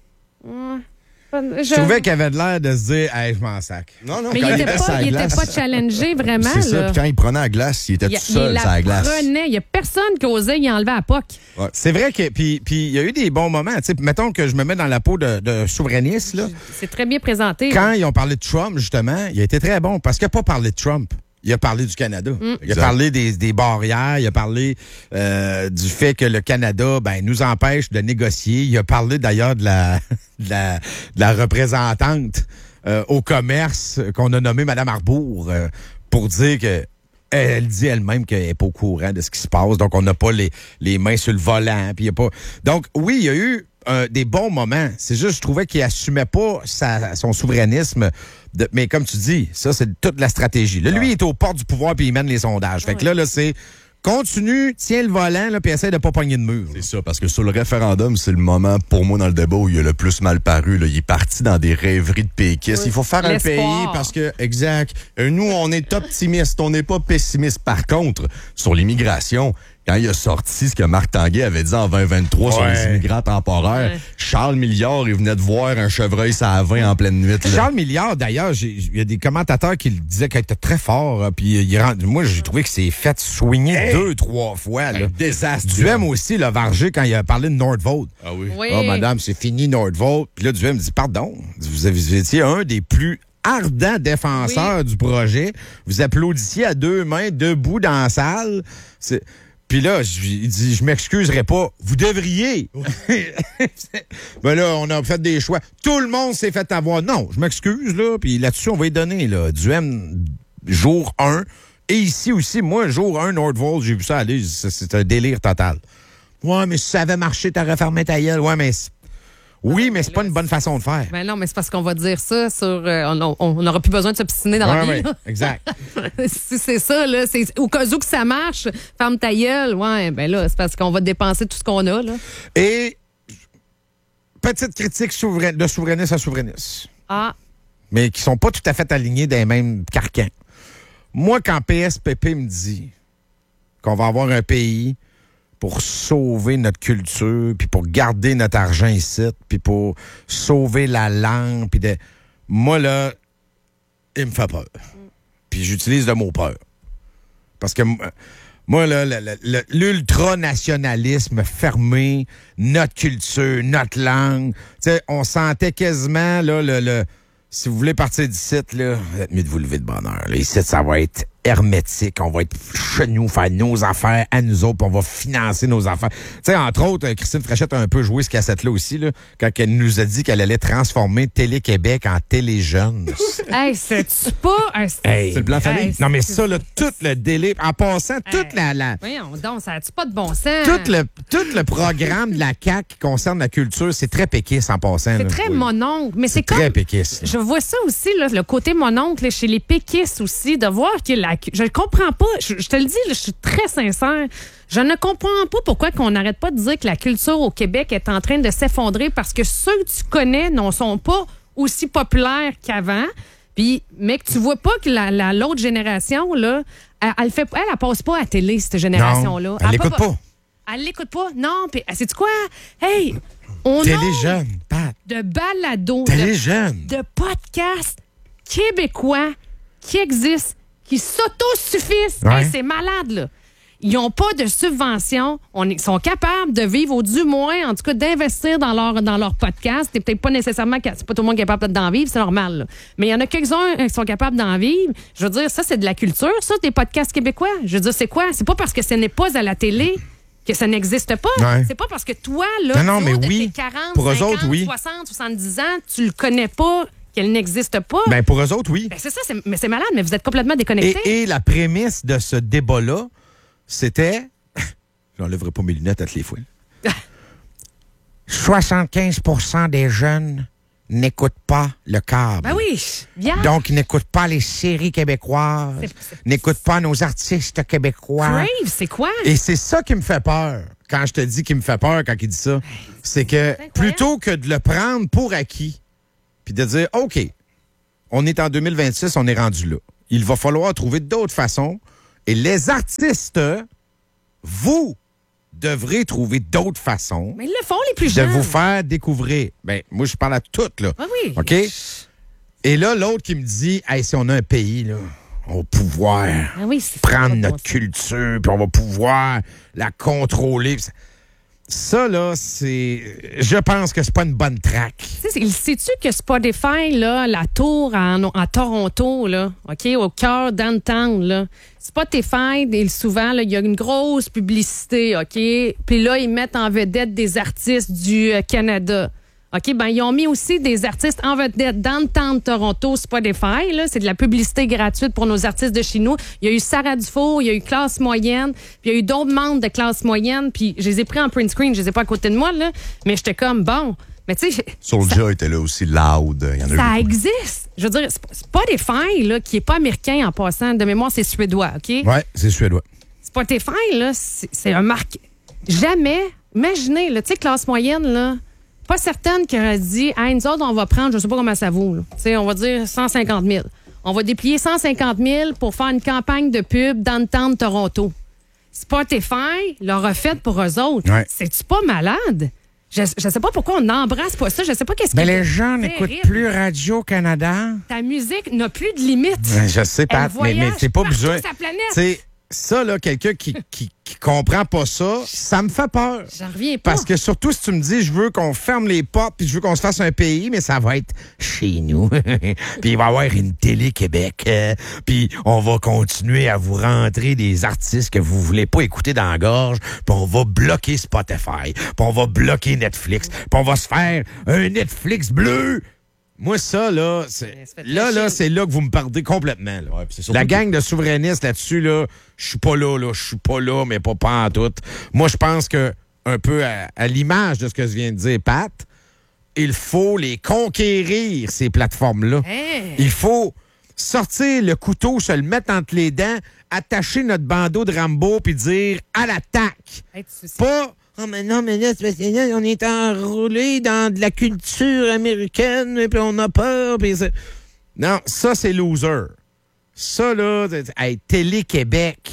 Speaker 6: Je
Speaker 2: Je trouvais qu'il avait de l'air de se dire, hey, je m'en sac.
Speaker 7: Non,
Speaker 6: Mais il était pas challengé, vraiment.
Speaker 7: C'est ça,
Speaker 6: là.
Speaker 7: puis quand il prenait la glace, il était tout seul sur la glace.
Speaker 6: Il n'y a personne qui osait y enlever à POC.
Speaker 2: C'est vrai que, puis il y a eu des bons moments. Tu sais, mettons que je me mets dans la peau de souverainiste, là.
Speaker 6: C'est très bien présenté.
Speaker 2: Quand ils ont parlé de Trump, justement, il a été très bon parce qu'il n'a pas parlé de Trump. Il a parlé du Canada. Il a parlé des barrières. Il a parlé du fait que le Canada nous empêche de négocier. Il a parlé d'ailleurs de la représentante au commerce qu'on a nommée Mme Arbour pour dire que elle dit elle-même qu'elle n'est pas au courant de ce qui se passe. Donc, on n'a pas les mains sur le volant. Puis il y a pas... Donc, oui, il y a eu des bons moments. C'est juste, je trouvais qu'il assumait pas son souverainisme. Mais comme tu dis, ça, c'est toute la stratégie. Là, lui, il est aux portes du pouvoir puis il mène les sondages. Fait que là, c'est continue, tiens le volant là, puis essaie de pas pogner de mur.
Speaker 7: C'est ça, parce que sur le référendum, c'est le moment, pour moi, dans le débat où il a le plus mal paru. Là. Il est parti dans des rêveries de péquistes. Il faut faire un pays parce que, exact, nous, on est optimistes, on n'est pas pessimistes. Par contre, sur l'immigration, quand il a sorti ce que Marc Tanguay avait dit en 2023 sur les immigrants temporaires, Charles Milliard, il venait de voir un chevreuil à 20 en pleine nuit. Là.
Speaker 2: Charles Milliard, d'ailleurs, il y a des commentateurs qui le disaient qu'il était très fort. Puis moi, j'ai trouvé que c'est fait swinguer 2-3 fois. Là.
Speaker 7: Un désastre.
Speaker 2: Duhem aussi l'a vargé quand il a parlé de Nordvolt.
Speaker 7: Ah oui.
Speaker 2: Ah, madame, c'est fini Nordvolt. Puis là, Duhem dit, pardon, vous étiez un des plus ardents défenseurs du projet. Vous applaudissiez à deux mains, debout dans la salle. Puis là, il dit, je m'excuserai pas. Vous devriez. Ben là, on a fait des choix. Tout le monde s'est fait avoir. Non, je m'excuse, là. Puis là-dessus, on va y donner, là. Duhem, jour 1. Et ici aussi, moi, jour 1, Nordvolt, j'ai vu ça aller. C'est un délire total. Ouais, mais si ça avait marché, t'aurais fermé ta gueule. Ouais, mais... Oui, mais c'est pas une bonne façon de faire.
Speaker 6: Ben non, mais c'est parce qu'on va dire ça sur... on n'aura plus besoin de s'obstiner dans la vie.
Speaker 2: Oui, exact.
Speaker 6: Si c'est ça, là. Au cas où que ça marche, ferme ta gueule. Ouais, ben là, c'est parce qu'on va dépenser tout ce qu'on a, là.
Speaker 2: Et petite critique de souverainiste à souverainiste.
Speaker 6: Ah.
Speaker 2: Mais qui sont pas tout à fait alignés dans les mêmes carcans. Moi, quand PSPP me dit qu'on va avoir un pays pour sauver notre culture, puis pour garder notre argent ici, puis pour sauver la langue, puis moi, là, il me fait peur. Puis j'utilise le mot peur. Parce que moi, là, l'ultranationalisme fermé, notre culture, notre langue, tu sais, on sentait quasiment, là, si vous voulez partir d'ici, là, vous êtes mieux de vous lever de bonne heure. Là. Ici, ça va être hermétique. On va être chez nous, faire nos affaires à nous autres, puis on va financer nos affaires. Tu sais, entre autres, Christine Fréchette a un peu joué ce cassette-là aussi, là, quand elle nous a dit qu'elle allait transformer Télé-Québec en Télé-Jeunes.
Speaker 6: Hey, c'est-tu pas un...
Speaker 2: Hey,
Speaker 7: c'est le plan famille.
Speaker 2: Non, mais ça, là, tout le délai, en passant, toute la...
Speaker 6: Voyons donc, ça a-tu pas de bon sens?
Speaker 2: Tout le programme de la CAQ qui concerne la culture, c'est très péquiste en passant.
Speaker 6: C'est
Speaker 2: là.
Speaker 6: très mononcle. Mais c'est comme...
Speaker 2: très péquiste.
Speaker 6: Je vois ça aussi, là, le côté mononcle chez les péquistes aussi, de voir que je ne comprends pas. Je te le dis, là, je suis très sincère. Je ne comprends pas pourquoi qu'on n'arrête pas de dire que la culture au Québec est en train de s'effondrer parce que ceux que tu connais ne sont pas aussi populaires qu'avant. Puis, mais que tu vois pas que l'autre génération, là, elle passe pas à la télé, cette génération-là.
Speaker 2: Non, elle l'écoute pas.
Speaker 6: Elle l'écoute pas. Non, puis sais-tu quoi? Hey, on
Speaker 2: Télé-Jeune, Pat.
Speaker 6: de balados,
Speaker 2: Télé-Jeune.
Speaker 6: de podcasts québécois qui existent, qui s'autosuffisent.
Speaker 2: Ouais.
Speaker 6: Hey, c'est malade, là. Ils n'ont pas de subvention. Ils sont capables de vivre, ou du moins, en tout cas, d'investir dans leur podcast. C'est peut-être pas nécessairement... C'est pas tout le monde qui est capable d'en vivre, c'est normal, là. Mais il y en a quelques-uns qui sont capables d'en vivre. Je veux dire, ça, c'est de la culture, ça, des podcasts québécois. Je veux dire, c'est quoi? C'est pas parce que ce n'est pas à la télé que ça n'existe pas.
Speaker 2: Ouais.
Speaker 6: C'est pas parce que toi, là,
Speaker 2: Non, mais
Speaker 6: de
Speaker 2: oui.
Speaker 6: tes 40,
Speaker 2: Pour eux
Speaker 6: 50,
Speaker 2: autres, oui.
Speaker 6: 60, 70 ans, tu le connais pas, qu'elle n'existe pas.
Speaker 2: Ben, pour eux autres, oui.
Speaker 6: Ben, c'est ça, mais c'est malade, mais vous êtes complètement déconnectés.
Speaker 2: Et la prémisse de ce débat-là, c'était... J'enlèverai pas mes lunettes à toutes les fois. 75% des jeunes n'écoutent pas le câble.
Speaker 6: Ben oui, bien.
Speaker 2: Donc, ils n'écoutent pas les séries québécoises, n'écoutent pas nos artistes québécois.
Speaker 6: Crave, c'est quoi?
Speaker 2: Et c'est ça qui me fait peur. Quand je te dis qu'il me fait peur quand il dit ça, c'est que
Speaker 6: incroyable.
Speaker 2: plutôt que de le prendre pour acquis, puis de dire, OK, on est en 2026, on est rendu là. Il va falloir trouver d'autres façons. Et les artistes, vous devrez trouver d'autres façons
Speaker 6: Mais ils le font, les plus
Speaker 2: de
Speaker 6: jeunes.
Speaker 2: vous faire découvrir. Ben, moi, je parle à toutes, là.
Speaker 6: Ah oui.
Speaker 2: OK? Et là, l'autre qui me dit, hey, si on a un pays, là, on va pouvoir
Speaker 6: Ah oui, c'est
Speaker 2: prendre
Speaker 6: ça,
Speaker 2: notre
Speaker 6: ça.
Speaker 2: culture, puis on va pouvoir la contrôler. Ça, là, c'est... Je pense que c'est pas une bonne traque.
Speaker 6: Sais-tu que Spotify, là, la tour à Toronto, là, OK, au cœur downtown, là, Spotify, souvent, là, il y a une grosse publicité, OK? Puis là, ils mettent en vedette des artistes du Canada. OK, ben ils ont mis aussi des artistes en vedette downtown Toronto, Spotify, là, c'est de la publicité gratuite pour nos artistes de chez nous. Il y a eu Sarah Dufour, il y a eu Classe Moyenne, puis il y a eu d'autres membres de Classe Moyenne, puis je les ai pris en print screen, je les ai pas à côté de moi, là, mais j'étais comme, bon, mais tu sais...
Speaker 7: Soulja était là aussi, Loud. Il y en a eu
Speaker 6: Ça
Speaker 7: beaucoup.
Speaker 6: existe. Je veux dire, Spotify, là, qui est pas américain en passant, de mémoire, c'est suédois, OK?
Speaker 2: Ouais, c'est suédois.
Speaker 6: Spotify, là, c'est un marque. Jamais, imaginez, là, tu sais, Classe Moyenne, là, pas certaine qui aurait dit, hey, nous autres, on va prendre, je sais pas comment ça vaut, là. Tu sais, on va dire 150 000. On va déplier 150 000 pour faire une campagne de pub dans le temps de Toronto. Spotify leur a fait pour eux autres.
Speaker 2: Ouais.
Speaker 6: C'est-tu pas malade? Je sais pas pourquoi on n'embrasse pas ça. Je sais pas qu'est-ce
Speaker 2: Mais
Speaker 6: qui
Speaker 2: les gens
Speaker 6: terrible.
Speaker 2: n'écoutent plus Radio-Canada.
Speaker 6: Ta musique n'a plus de limite.
Speaker 2: Je sais, Pat,
Speaker 6: Elle
Speaker 2: mais c'est pas
Speaker 6: voyage
Speaker 2: besoin.
Speaker 6: partout sur la planète.
Speaker 2: C'est ça, là, quelqu'un qui comprend pas ça me fait peur.
Speaker 6: J'en reviens pas.
Speaker 2: Parce que surtout, si tu me dis, je veux qu'on ferme les portes, puis je veux qu'on se fasse un pays, mais ça va être chez nous. Puis il va y avoir une télé-Québec. Puis on va continuer à vous rentrer des artistes que vous voulez pas écouter dans la gorge. Puis on va bloquer Spotify. Puis on va bloquer Netflix. Puis on va se faire un Netflix bleu. Moi, ça, là,
Speaker 6: ça fait
Speaker 2: là,
Speaker 6: chier.
Speaker 2: c'est là que vous me perdez complètement. Là.
Speaker 7: Ouais, puis c'est surtout
Speaker 2: La
Speaker 7: que-
Speaker 2: gang de souverainistes là-dessus, là, je suis pas là, je suis pas là, mais pas en tout. Moi, je pense que, un peu à l'image de ce que je viens de dire, Pat, il faut les conquérir, ces plateformes-là.
Speaker 6: Hey.
Speaker 2: Il faut sortir le couteau, se le mettre entre les dents, attacher notre bandeau de Rambo, puis dire « à l'attaque
Speaker 6: Hey, ».
Speaker 2: Pas « oh, mais non, mais là, c'est parce que là, on est enrôlé dans de la culture américaine, puis on a peur. » Non, ça, c'est loser. Ça, là, hey, Télé-Québec,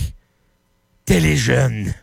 Speaker 2: Télé-Jeune.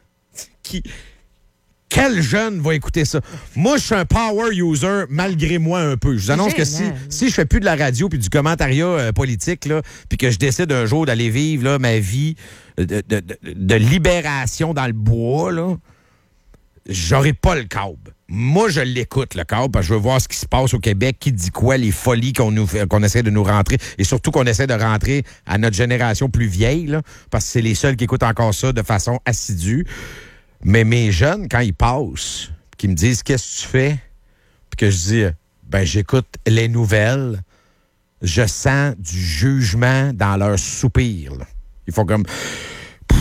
Speaker 2: Quel jeune va écouter ça? Moi, je suis un power user, malgré moi un peu. Je vous annonce que si je fais plus de la radio puis du commentariat politique, là, puis que je décide un jour d'aller vivre là, ma vie de libération dans le bois, là, j'aurai pas le câble. Moi, je l'écoute, le câble, parce que je veux voir ce qui se passe au Québec, qui dit quoi, les folies qu'on essaie de nous rentrer, et surtout qu'on essaie de rentrer à notre génération plus vieille, là, parce que c'est les seuls qui écoutent encore ça de façon assidue. Mais mes jeunes, quand ils passent, qui me disent « Qu'est-ce que tu fais? » Puis que je dis « Ben, j'écoute les nouvelles. » Je sens du jugement dans leur soupir. Là. Ils font comme... Tu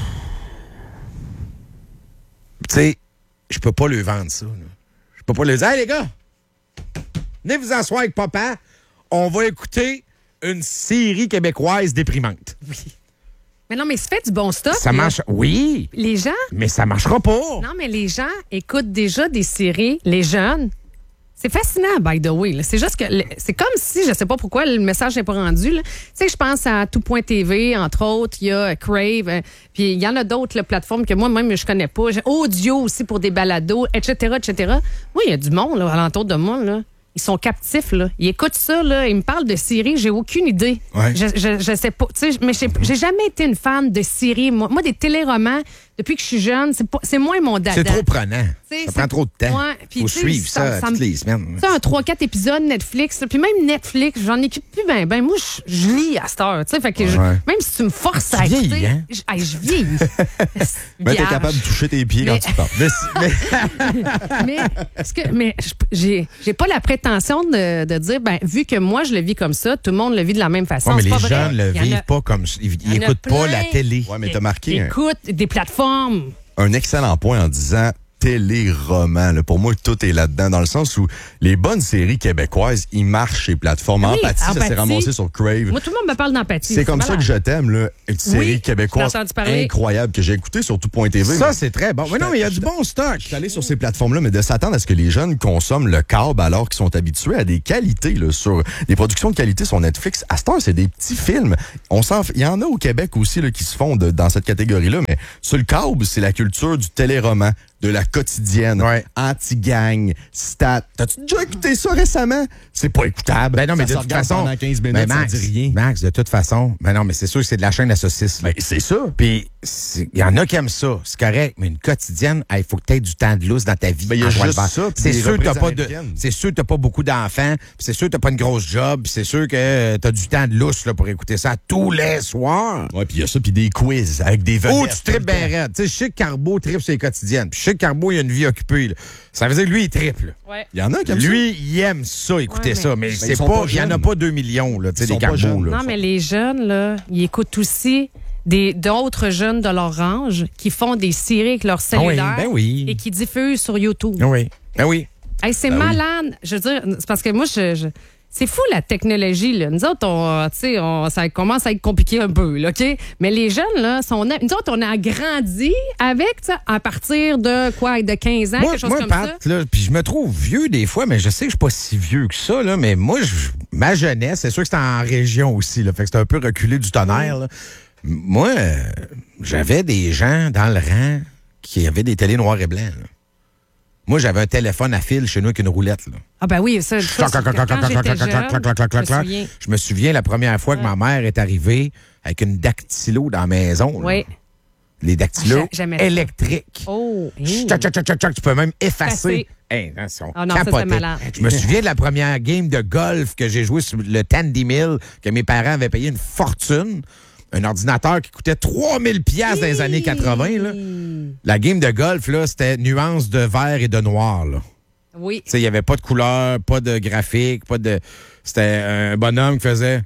Speaker 2: sais, je peux pas leur vendre ça. Là. Je peux pas leur dire « Hey, les gars, venez vous asseoir avec papa. On va écouter une série québécoise déprimante. »
Speaker 6: Mais non, mais c'est fait du bon stuff.
Speaker 2: Ça
Speaker 6: là.
Speaker 2: marche... Oui,
Speaker 6: Les gens...
Speaker 2: mais ça marchera pas.
Speaker 6: Non, mais les gens écoutent déjà des séries, les jeunes. C'est fascinant, by the way. là. C'est juste que c'est comme si, je sais pas pourquoi, le message n'est pas rendu. là. Tu sais, je pense à Tout.tv, entre autres. Il y a Crave. Puis il y en a d'autres là, plateformes que moi-même, je connais pas. J'ai Audio aussi pour des balados, etc., etc. Moi, il y a du monde là, alentour de moi, là. Ils sont captifs, là. Ils écoutent ça, là. Ils me parlent de séries. J'ai aucune idée.
Speaker 2: Ouais.
Speaker 6: Je sais pas. Tu sais, mais j'ai jamais été une fan de séries. Moi, des téléromans, depuis que je suis jeune, c'est moins mon dada.
Speaker 2: C'est trop prenant.
Speaker 6: T'sais,
Speaker 2: Ça prend trop de temps.
Speaker 6: Ouais, puis
Speaker 2: Faut
Speaker 6: tu sais,
Speaker 2: suivre ça toutes les semaines.
Speaker 6: Ça, un 3-4 épisodes Netflix, là, puis même Netflix, j'en écoute plus ben. Moi, je lis à cette heure. Fait que
Speaker 2: Ouais.
Speaker 6: même si tu me forces
Speaker 2: Tu
Speaker 6: à écouter,
Speaker 2: vieillis, hein?
Speaker 6: je vieillis.
Speaker 7: Mais t'es
Speaker 6: Vierge.
Speaker 7: capable de toucher tes pieds
Speaker 6: Mais-
Speaker 7: quand tu parles.
Speaker 6: Mais j'ai pas la prétention de dire, ben, vu que moi, je le vis comme ça, tout le monde le vit de la même façon.
Speaker 2: Ouais, mais
Speaker 6: C'est
Speaker 2: les
Speaker 6: pas vrai.
Speaker 2: jeunes le
Speaker 6: Il y en
Speaker 2: vivent
Speaker 6: a-
Speaker 2: pas comme ça. Ils
Speaker 6: il y en a
Speaker 2: n'écoutent pas
Speaker 6: plein.
Speaker 2: la télé.
Speaker 7: Ouais, mais t'as marqué
Speaker 6: Écoute, des plateformes.
Speaker 7: un excellent point en disant téléroman. Là. Pour moi, tout est là-dedans, dans le sens où les bonnes séries québécoises, ils marchent chez plateformes.
Speaker 6: Oui,
Speaker 7: Empathie, ça s'est
Speaker 6: Empathie.
Speaker 7: ramassé sur Crave.
Speaker 6: Moi, tout le monde me parle d'empathie.
Speaker 7: C'est comme ça que je t'aime, là. Une série québécoise
Speaker 6: j'ai entendu parler.
Speaker 7: incroyable que j'ai écoutée sur tout.tv.
Speaker 2: Ça, c'est très bon. Mais non, mais il y a du bon stock.
Speaker 7: Je suis allé sur ces plateformes-là, mais de s'attendre à ce que les jeunes consomment le câble alors qu'ils sont habitués à des qualités, là, sur des productions de qualité sur Netflix. À cette heure, c'est des petits films. Il y en a au Québec aussi là, qui se font dans cette catégorie-là, mais sur le câble, c'est la culture du téléroman, de la quotidienne, anti-gang, stat. T'as-tu déjà écouté ça récemment? C'est pas écoutable.
Speaker 2: Ben non, mais
Speaker 7: Ça
Speaker 2: de
Speaker 7: se
Speaker 2: toute
Speaker 7: regarde
Speaker 2: façon,
Speaker 7: pendant 15 minutes,
Speaker 2: ben
Speaker 7: ça
Speaker 2: Max,
Speaker 7: dit rien.
Speaker 2: Max, de toute façon, ben non, mais c'est sûr que c'est de la chaîne à saucisses.
Speaker 7: Ben, c'est ça.
Speaker 2: Puis, il y en a qui aiment ça, c'est correct, mais une quotidienne, il faut que tu aies du temps de lousse dans ta vie.
Speaker 7: Ben, il y a
Speaker 2: en droit
Speaker 7: juste
Speaker 2: de faire.
Speaker 7: ça, puis
Speaker 2: C'est
Speaker 7: des
Speaker 2: sûr que t'as
Speaker 7: reprises
Speaker 2: pas
Speaker 7: américaines.
Speaker 2: c'est sûr que t'as pas beaucoup d'enfants, puis c'est sûr que t'as pas une grosse job, puis c'est sûr que t'as du temps de lousse là, pour écouter ça tous les soirs.
Speaker 7: Ouais, puis il y a ça, puis des quiz avec des vedettes.
Speaker 2: Oh, tu tripes bien raide. Tu sais, je sais que Carbo tripe sur les quotidiennes. Puis je sais que Carbo, il a une vie occupée. Là. Ça veut dire que lui, il tripe. Là.
Speaker 6: Ouais.
Speaker 7: Il y en a qui aiment ça.
Speaker 2: Lui, il aime ça, écouter
Speaker 6: Ouais,
Speaker 2: ça. Mais
Speaker 7: ils
Speaker 2: c'est
Speaker 7: sont
Speaker 2: pas,
Speaker 7: pas
Speaker 2: il y en a
Speaker 7: jeunes.
Speaker 2: pas 2 millions, là, tu sais,
Speaker 7: Ils
Speaker 2: des
Speaker 7: sont pas
Speaker 2: Carbo.
Speaker 7: jeunes.
Speaker 2: Là.
Speaker 6: Non, mais les jeunes, là, ils écoutent aussi d'autres jeunes de leur range qui font des séries avec leur cellulaire
Speaker 2: ben oui.
Speaker 6: et qui diffusent sur YouTube.
Speaker 2: Oui. Ben oui.
Speaker 6: Hey, c'est malade. Je veux dire, c'est parce que moi, c'est fou la technologie. Là. Nous autres, ça commence à être compliqué un peu, là, OK? Mais les jeunes, là, nous autres, on a grandi avec, à partir de quoi? De 15 ans, quelque chose comme
Speaker 2: Pat,
Speaker 6: ça?
Speaker 2: là, puis je me trouve vieux des fois, mais je sais que je suis pas si vieux que ça, là, mais moi, ma jeunesse, c'est sûr que c'était en région aussi, là, fait que c'était un peu reculé du tonnerre, là. Moi, j'avais des gens dans le rang qui avaient des télés noirs et blancs, là. Moi, j'avais un téléphone à fil chez nous avec une roulette, là.
Speaker 6: Ah ben oui, ça, quand j'étais jeune,
Speaker 2: je me souviens la première fois que ma mère est arrivée avec une dactylo dans la maison. là.
Speaker 6: Oui.
Speaker 2: Les dactylos
Speaker 6: j'aimais ça.
Speaker 2: électriques.
Speaker 6: Oh,
Speaker 2: Tchac, tchac, tchac, tchac, tu peux même effacer.
Speaker 6: Effacer.
Speaker 2: Hey, non, ils sont
Speaker 6: Ah non, ça,
Speaker 2: capotés.
Speaker 6: c'était malade.
Speaker 2: Je me souviens de la première game de golf que j'ai joué sur le Tandy Mill, que mes parents avaient payé une fortune. Un ordinateur qui coûtait 3000 pièces dans les années 80. Là. La game de golf, là, c'était nuance de vert et de noir. Là.
Speaker 6: Oui.
Speaker 2: Il n'y avait pas de couleur, pas de graphique, pas de. C'était un bonhomme qui faisait.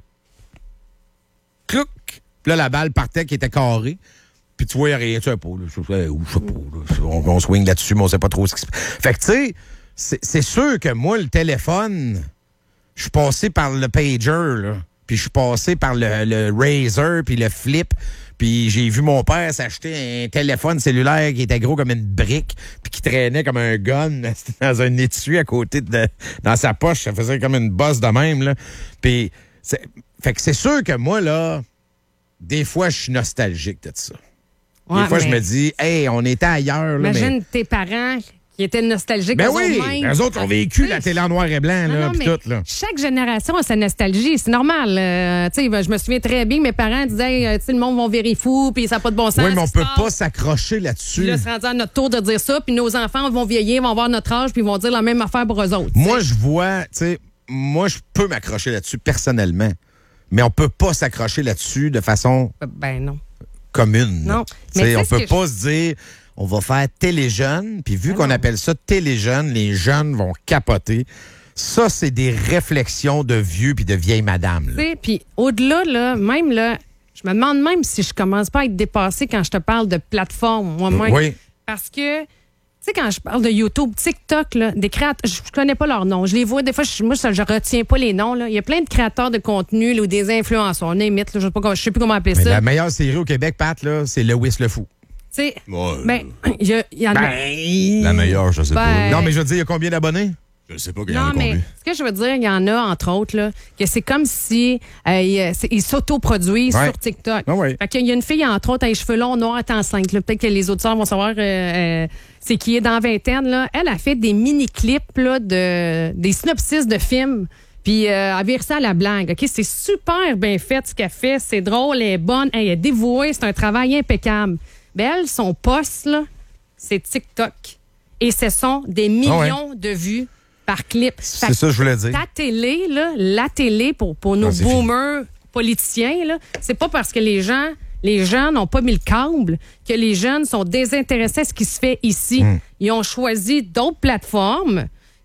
Speaker 2: Clouc! Puis là, la balle partait qui était carrée. Puis tu vois, il n'y a rien. Tu sais pas, là. Je sais pas, là. On swing là-dessus, mais on sait pas trop ce qui se passe. Fait que, tu sais, c'est sûr que moi, le téléphone, je suis passé par le pager, là. Puis je suis passé par le Razer, puis le Flip. Puis j'ai vu mon père s'acheter un téléphone cellulaire qui était gros comme une brique, puis qui traînait comme un gun dans un étui à côté dans sa poche. Ça faisait comme une bosse de même, là. Puis, fait que c'est sûr que moi, là, des fois, je suis nostalgique de ça.
Speaker 6: Ouais,
Speaker 2: des fois, je
Speaker 6: mais
Speaker 2: me dis, hey, on était ailleurs, là.
Speaker 6: imagine tes parents qui étaient nostalgiques.
Speaker 2: Ben
Speaker 6: eux
Speaker 2: oui,
Speaker 6: autres-mêmes.
Speaker 2: eux autres ont vécu la télé en noir et blanc,
Speaker 6: Non,
Speaker 2: là,
Speaker 6: non,
Speaker 2: puis
Speaker 6: mais
Speaker 2: tout, là.
Speaker 6: chaque génération a sa nostalgie. C'est normal. Tu sais, je me souviens très bien, mes parents disaient, tu sais, le monde va virer fou, puis ça n'a pas de bon sens.
Speaker 2: Oui, mais on
Speaker 6: ce qui
Speaker 2: peut
Speaker 6: se
Speaker 2: pas
Speaker 6: passe.
Speaker 2: s'accrocher
Speaker 6: Puis
Speaker 2: là-dessus.
Speaker 6: là, c'est rendu à notre tour de dire ça, puis nos enfants vont vieillir, vont avoir notre âge, puis ils vont dire la même affaire pour eux autres.
Speaker 2: Moi, je vois, tu sais, moi, je peux m'accrocher là-dessus personnellement, mais on peut pas s'accrocher là-dessus de façon
Speaker 6: Ben non.
Speaker 2: commune.
Speaker 6: Non.
Speaker 2: Tu sais,
Speaker 6: Mais
Speaker 2: on
Speaker 6: tu sais
Speaker 2: peut
Speaker 6: ce que
Speaker 2: pas se dire, on va faire téléjeune, puis vu qu'on appelle ça téléjeune, les jeunes vont capoter. Ça, c'est des réflexions de vieux puis de vieilles madames. là.
Speaker 6: Tu sais, puis au-delà, là, même là, je me demande même si je commence pas à être dépassée quand je te parle de plateforme, moi-même.
Speaker 2: Oui.
Speaker 6: Parce que, tu sais, quand je parle de YouTube, TikTok, là, des créateurs, je connais pas leur nom. Je les vois, des fois, je retiens pas les noms. Là. Il y a plein de créateurs de contenu là, ou des influenceurs. On imite, là, je sais plus comment appeler
Speaker 2: Mais
Speaker 6: ça.
Speaker 2: la meilleure série au Québec, Pat, là, c'est Lewis le Fou.
Speaker 6: Tu sais,
Speaker 7: Ouais.
Speaker 6: ben, il y en a.
Speaker 7: La meilleure, je sais pas.
Speaker 6: Ben,
Speaker 2: Non, mais je veux dire, il y a combien d'abonnés?
Speaker 7: Je sais pas qu'il y en
Speaker 6: Non,
Speaker 7: a
Speaker 6: mais
Speaker 7: combien.
Speaker 6: ce que je veux dire, il y en a, entre autres, là, que c'est comme si ils s'autoproduisent
Speaker 2: Ouais.
Speaker 6: sur TikTok.
Speaker 2: Ah ouais.
Speaker 6: Fait qu'il y a une fille, entre autres, avec les cheveux longs, noirs, est enceinte. là. Peut-être que les auditeurs vont savoir c'est qui est dans la vingtaine. Là. Elle a fait des mini-clips là, des synopsis de films. Puis elle vire ça à la blague. OK? C'est super bien fait ce qu'elle fait. C'est drôle, elle est bonne, elle est dévouée. C'est un travail impeccable. Ben elle, son poste, là, c'est TikTok. Et ce sont des millions de vues par clip. Fait
Speaker 2: C'est ça que je voulais dire.
Speaker 6: ta télé, là, la télé pour nos
Speaker 2: c'est
Speaker 6: boomers politiciens, là, c'est pas parce que les gens n'ont pas mis le câble que les jeunes sont désintéressés à ce qui se fait ici. Ils ont choisi d'autres plateformes.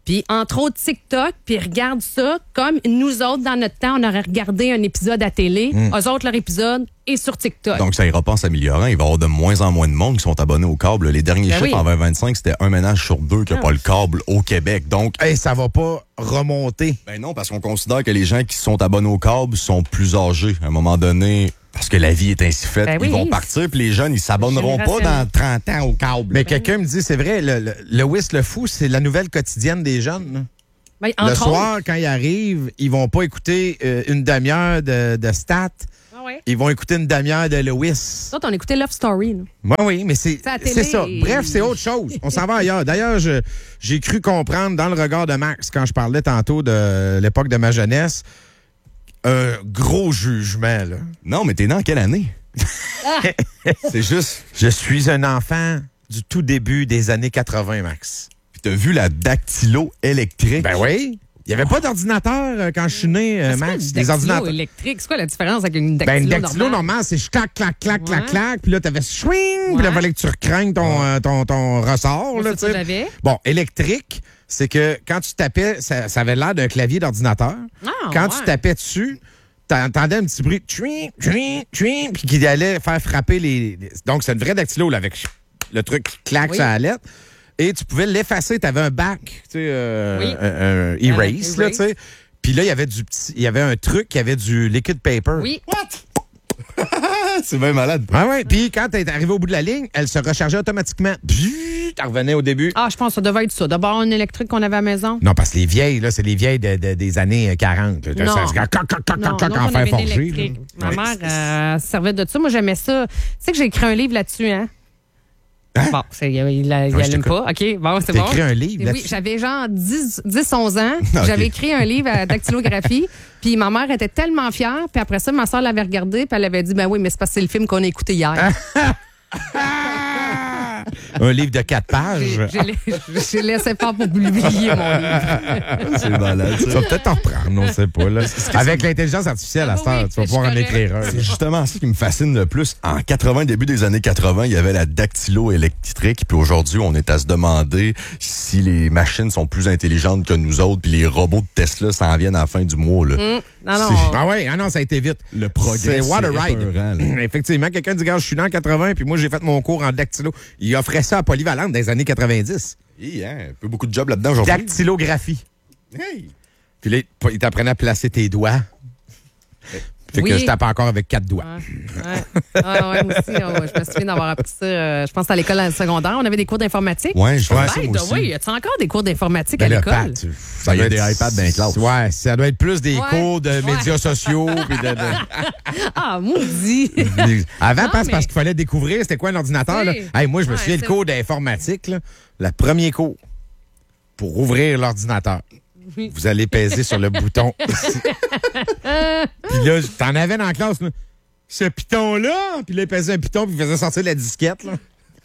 Speaker 6: Puis entre autres TikTok, puis ils regardent ça comme nous autres, dans notre temps, on aurait regardé un épisode à télé. Eux autres, leur épisode est sur TikTok.
Speaker 7: Donc, ça ira pas en s'améliorant. Il va y avoir de moins en moins de monde qui sont abonnés au câble. Les derniers
Speaker 6: Ben
Speaker 7: chiffres
Speaker 6: oui.
Speaker 7: en 2025, c'était un ménage sur deux qui n'a pas le câble au Québec. Donc,
Speaker 2: Hey, ça va pas remonter.
Speaker 7: ben non, parce qu'on considère que les gens qui sont abonnés au câble sont plus âgés. À un moment donné, parce que la vie est ainsi faite,
Speaker 6: Ben oui.
Speaker 7: ils vont partir, puis les jeunes, ils s'abonneront pas dans 30 ans au câble.
Speaker 2: Mais quelqu'un me dit, c'est vrai, le Whist le fou, c'est la nouvelle quotidienne des jeunes. Là.
Speaker 6: Ben,
Speaker 2: Le
Speaker 6: entre
Speaker 2: soir,
Speaker 6: autres.
Speaker 2: quand ils arrivent, ils vont pas écouter une demi-heure de stats.
Speaker 6: Ah ouais.
Speaker 2: Ils vont écouter une demi-heure de Lewis.
Speaker 6: Nous autres, on écoutait Love Story. Là.
Speaker 2: Oui, mais c'est
Speaker 6: C'est à la télé.
Speaker 2: c'est ça. Bref, c'est autre chose. On s'en va ailleurs. D'ailleurs, j'ai cru comprendre dans le regard de Max, quand je parlais tantôt de l'époque de ma jeunesse, un gros jugement. Là.
Speaker 7: Non, mais t'es né en quelle année? C'est juste...
Speaker 2: Je suis un enfant du tout début des années 80, Max.
Speaker 7: Puis t'as vu la dactylo électrique?
Speaker 2: Ben oui. Il n'y avait pas d'ordinateur quand je suis né,
Speaker 6: C'est quoi
Speaker 2: Max.
Speaker 6: une
Speaker 2: Des
Speaker 6: dactylo
Speaker 2: ordinateurs.
Speaker 6: électrique? C'est quoi la différence avec une
Speaker 2: Ben,
Speaker 6: dactylo
Speaker 2: une dactylo
Speaker 6: normale?
Speaker 2: normal, c'est clac, clac, clac, clac,
Speaker 6: Ouais.
Speaker 2: clac. Puis là, t'avais swing. Puis là,
Speaker 6: Ouais.
Speaker 2: il fallait que tu recraignes ton ressort.
Speaker 6: Moi,
Speaker 2: Là,
Speaker 6: c'est ça
Speaker 2: tu
Speaker 6: que
Speaker 2: sais.
Speaker 6: j'avais.
Speaker 2: Bon, électrique, c'est que quand tu tapais, ça avait l'air d'un clavier d'ordinateur.
Speaker 6: Ah,
Speaker 2: Quand
Speaker 6: ouais.
Speaker 2: tu tapais dessus, t'entendais un petit bruit, tchouing, tchouing, tchouing, puis qui allait faire frapper Donc, c'est une vraie dactylo, là, avec le truc qui claque
Speaker 6: Oui.
Speaker 2: sur la lettre. Et tu pouvais l'effacer. Tu avais un back, tu sais,
Speaker 6: Oui.
Speaker 2: un erase, là, tu sais. Puis là, il y avait un truc qui avait du liquid paper.
Speaker 6: Oui.
Speaker 7: C'est bien malade.
Speaker 2: Ah ouais. Puis quand t'es arrivé au bout de la ligne, elle se rechargeait automatiquement. Puis, t'en revenais au début.
Speaker 6: Ah, je pense que ça devait être ça. D'abord, une électrique qu'on avait à la maison.
Speaker 2: Non, parce que les vieilles, là, c'est les vieilles des années 40.
Speaker 6: Non.
Speaker 2: Ça, c'est coc,
Speaker 6: Non, nous,
Speaker 2: en
Speaker 6: on
Speaker 2: fer
Speaker 6: avait une
Speaker 2: forgé.
Speaker 6: électrique.
Speaker 2: là.
Speaker 6: Ma
Speaker 2: Ouais.
Speaker 6: mère servait de ça. Moi, j'aimais ça. Tu sais que j'ai écrit un livre là-dessus, hein? Bon, il
Speaker 2: je
Speaker 6: allume
Speaker 2: t'écoute.
Speaker 6: pas. OK, bon, c'est
Speaker 2: T'as
Speaker 6: bon.
Speaker 2: écrit un livre
Speaker 6: Oui,
Speaker 2: là-dessus?
Speaker 6: j'avais genre 10-11 ans.
Speaker 7: Ok.
Speaker 6: J'avais écrit un livre à dactylographie. Puis ma mère était tellement fière. Puis après ça, ma soeur l'avait regardé. Puis elle avait dit, ben oui, mais c'est parce que c'est le film qu'on a écouté hier.
Speaker 2: Un livre de 4 pages.
Speaker 6: J'ai laissé pas pour publier mon livre.
Speaker 7: C'est malade,
Speaker 2: Tu
Speaker 7: ça.
Speaker 2: vas peut-être en reprendre, on sait pas. Là. Avec l'intelligence artificielle, à cette heure,
Speaker 6: Oui,
Speaker 2: tu vas
Speaker 6: je
Speaker 2: pouvoir en
Speaker 6: suis
Speaker 2: écrire un.
Speaker 7: C'est justement ça qui me fascine le plus. En 80, début des années 80, il y avait la dactylo électrique. Puis aujourd'hui, on est à se demander si les machines sont plus intelligentes que nous autres. Puis les robots de Tesla s'en viennent à la fin du mois. Là.
Speaker 6: Non, non.
Speaker 2: Ah oui, ah non, ça a été vite.
Speaker 7: Le progrès,
Speaker 2: C'est what a ride.
Speaker 7: épeurant, là.
Speaker 2: Effectivement, quelqu'un dit, regarde, je suis né en 80, puis moi, j'ai fait mon cours en dactylo. Il offrait ça à Polyvalente dans les années 90.
Speaker 7: Un peu beaucoup de jobs là-dedans aujourd'hui.
Speaker 2: Dactylographie.
Speaker 7: Hey.
Speaker 2: Puis là, il t'apprenait à placer tes doigts. Fait
Speaker 6: Oui.
Speaker 2: que je tape encore avec 4 doigts.
Speaker 6: Ouais, moi aussi, je me souviens d'avoir appris ça. Je pense à l'école secondaire. On avait des cours d'informatique.
Speaker 7: Ouais, je fais ça
Speaker 6: Hey,
Speaker 7: moi aussi.
Speaker 6: oui, y a-tu encore des cours d'informatique à
Speaker 2: Ben là,
Speaker 6: l'école?
Speaker 2: Pat, ça
Speaker 7: Ben, il y a
Speaker 2: doit
Speaker 7: des
Speaker 2: être-
Speaker 7: iPads dans les classes.
Speaker 2: Ouais, ça doit être plus des
Speaker 6: Ouais.
Speaker 2: cours de
Speaker 6: Ouais.
Speaker 2: médias sociaux. Puis
Speaker 6: Ah, maudit!
Speaker 2: Avant,
Speaker 6: Non,
Speaker 2: parce
Speaker 6: mais-
Speaker 2: qu'il fallait découvrir c'était quoi un ordinateur. Là.
Speaker 6: Oui.
Speaker 2: Hey, moi, je me
Speaker 6: Ouais,
Speaker 2: souviens le
Speaker 6: c'est-
Speaker 2: cours d'informatique, là, le premier cours, pour ouvrir l'ordinateur.
Speaker 6: Oui.
Speaker 2: Vous allez peser sur le bouton ici. Puis là, t'en avais dans la classe, là. Ce piton-là, puis là, il pesait un piton, puis il faisait sortir la disquette, là.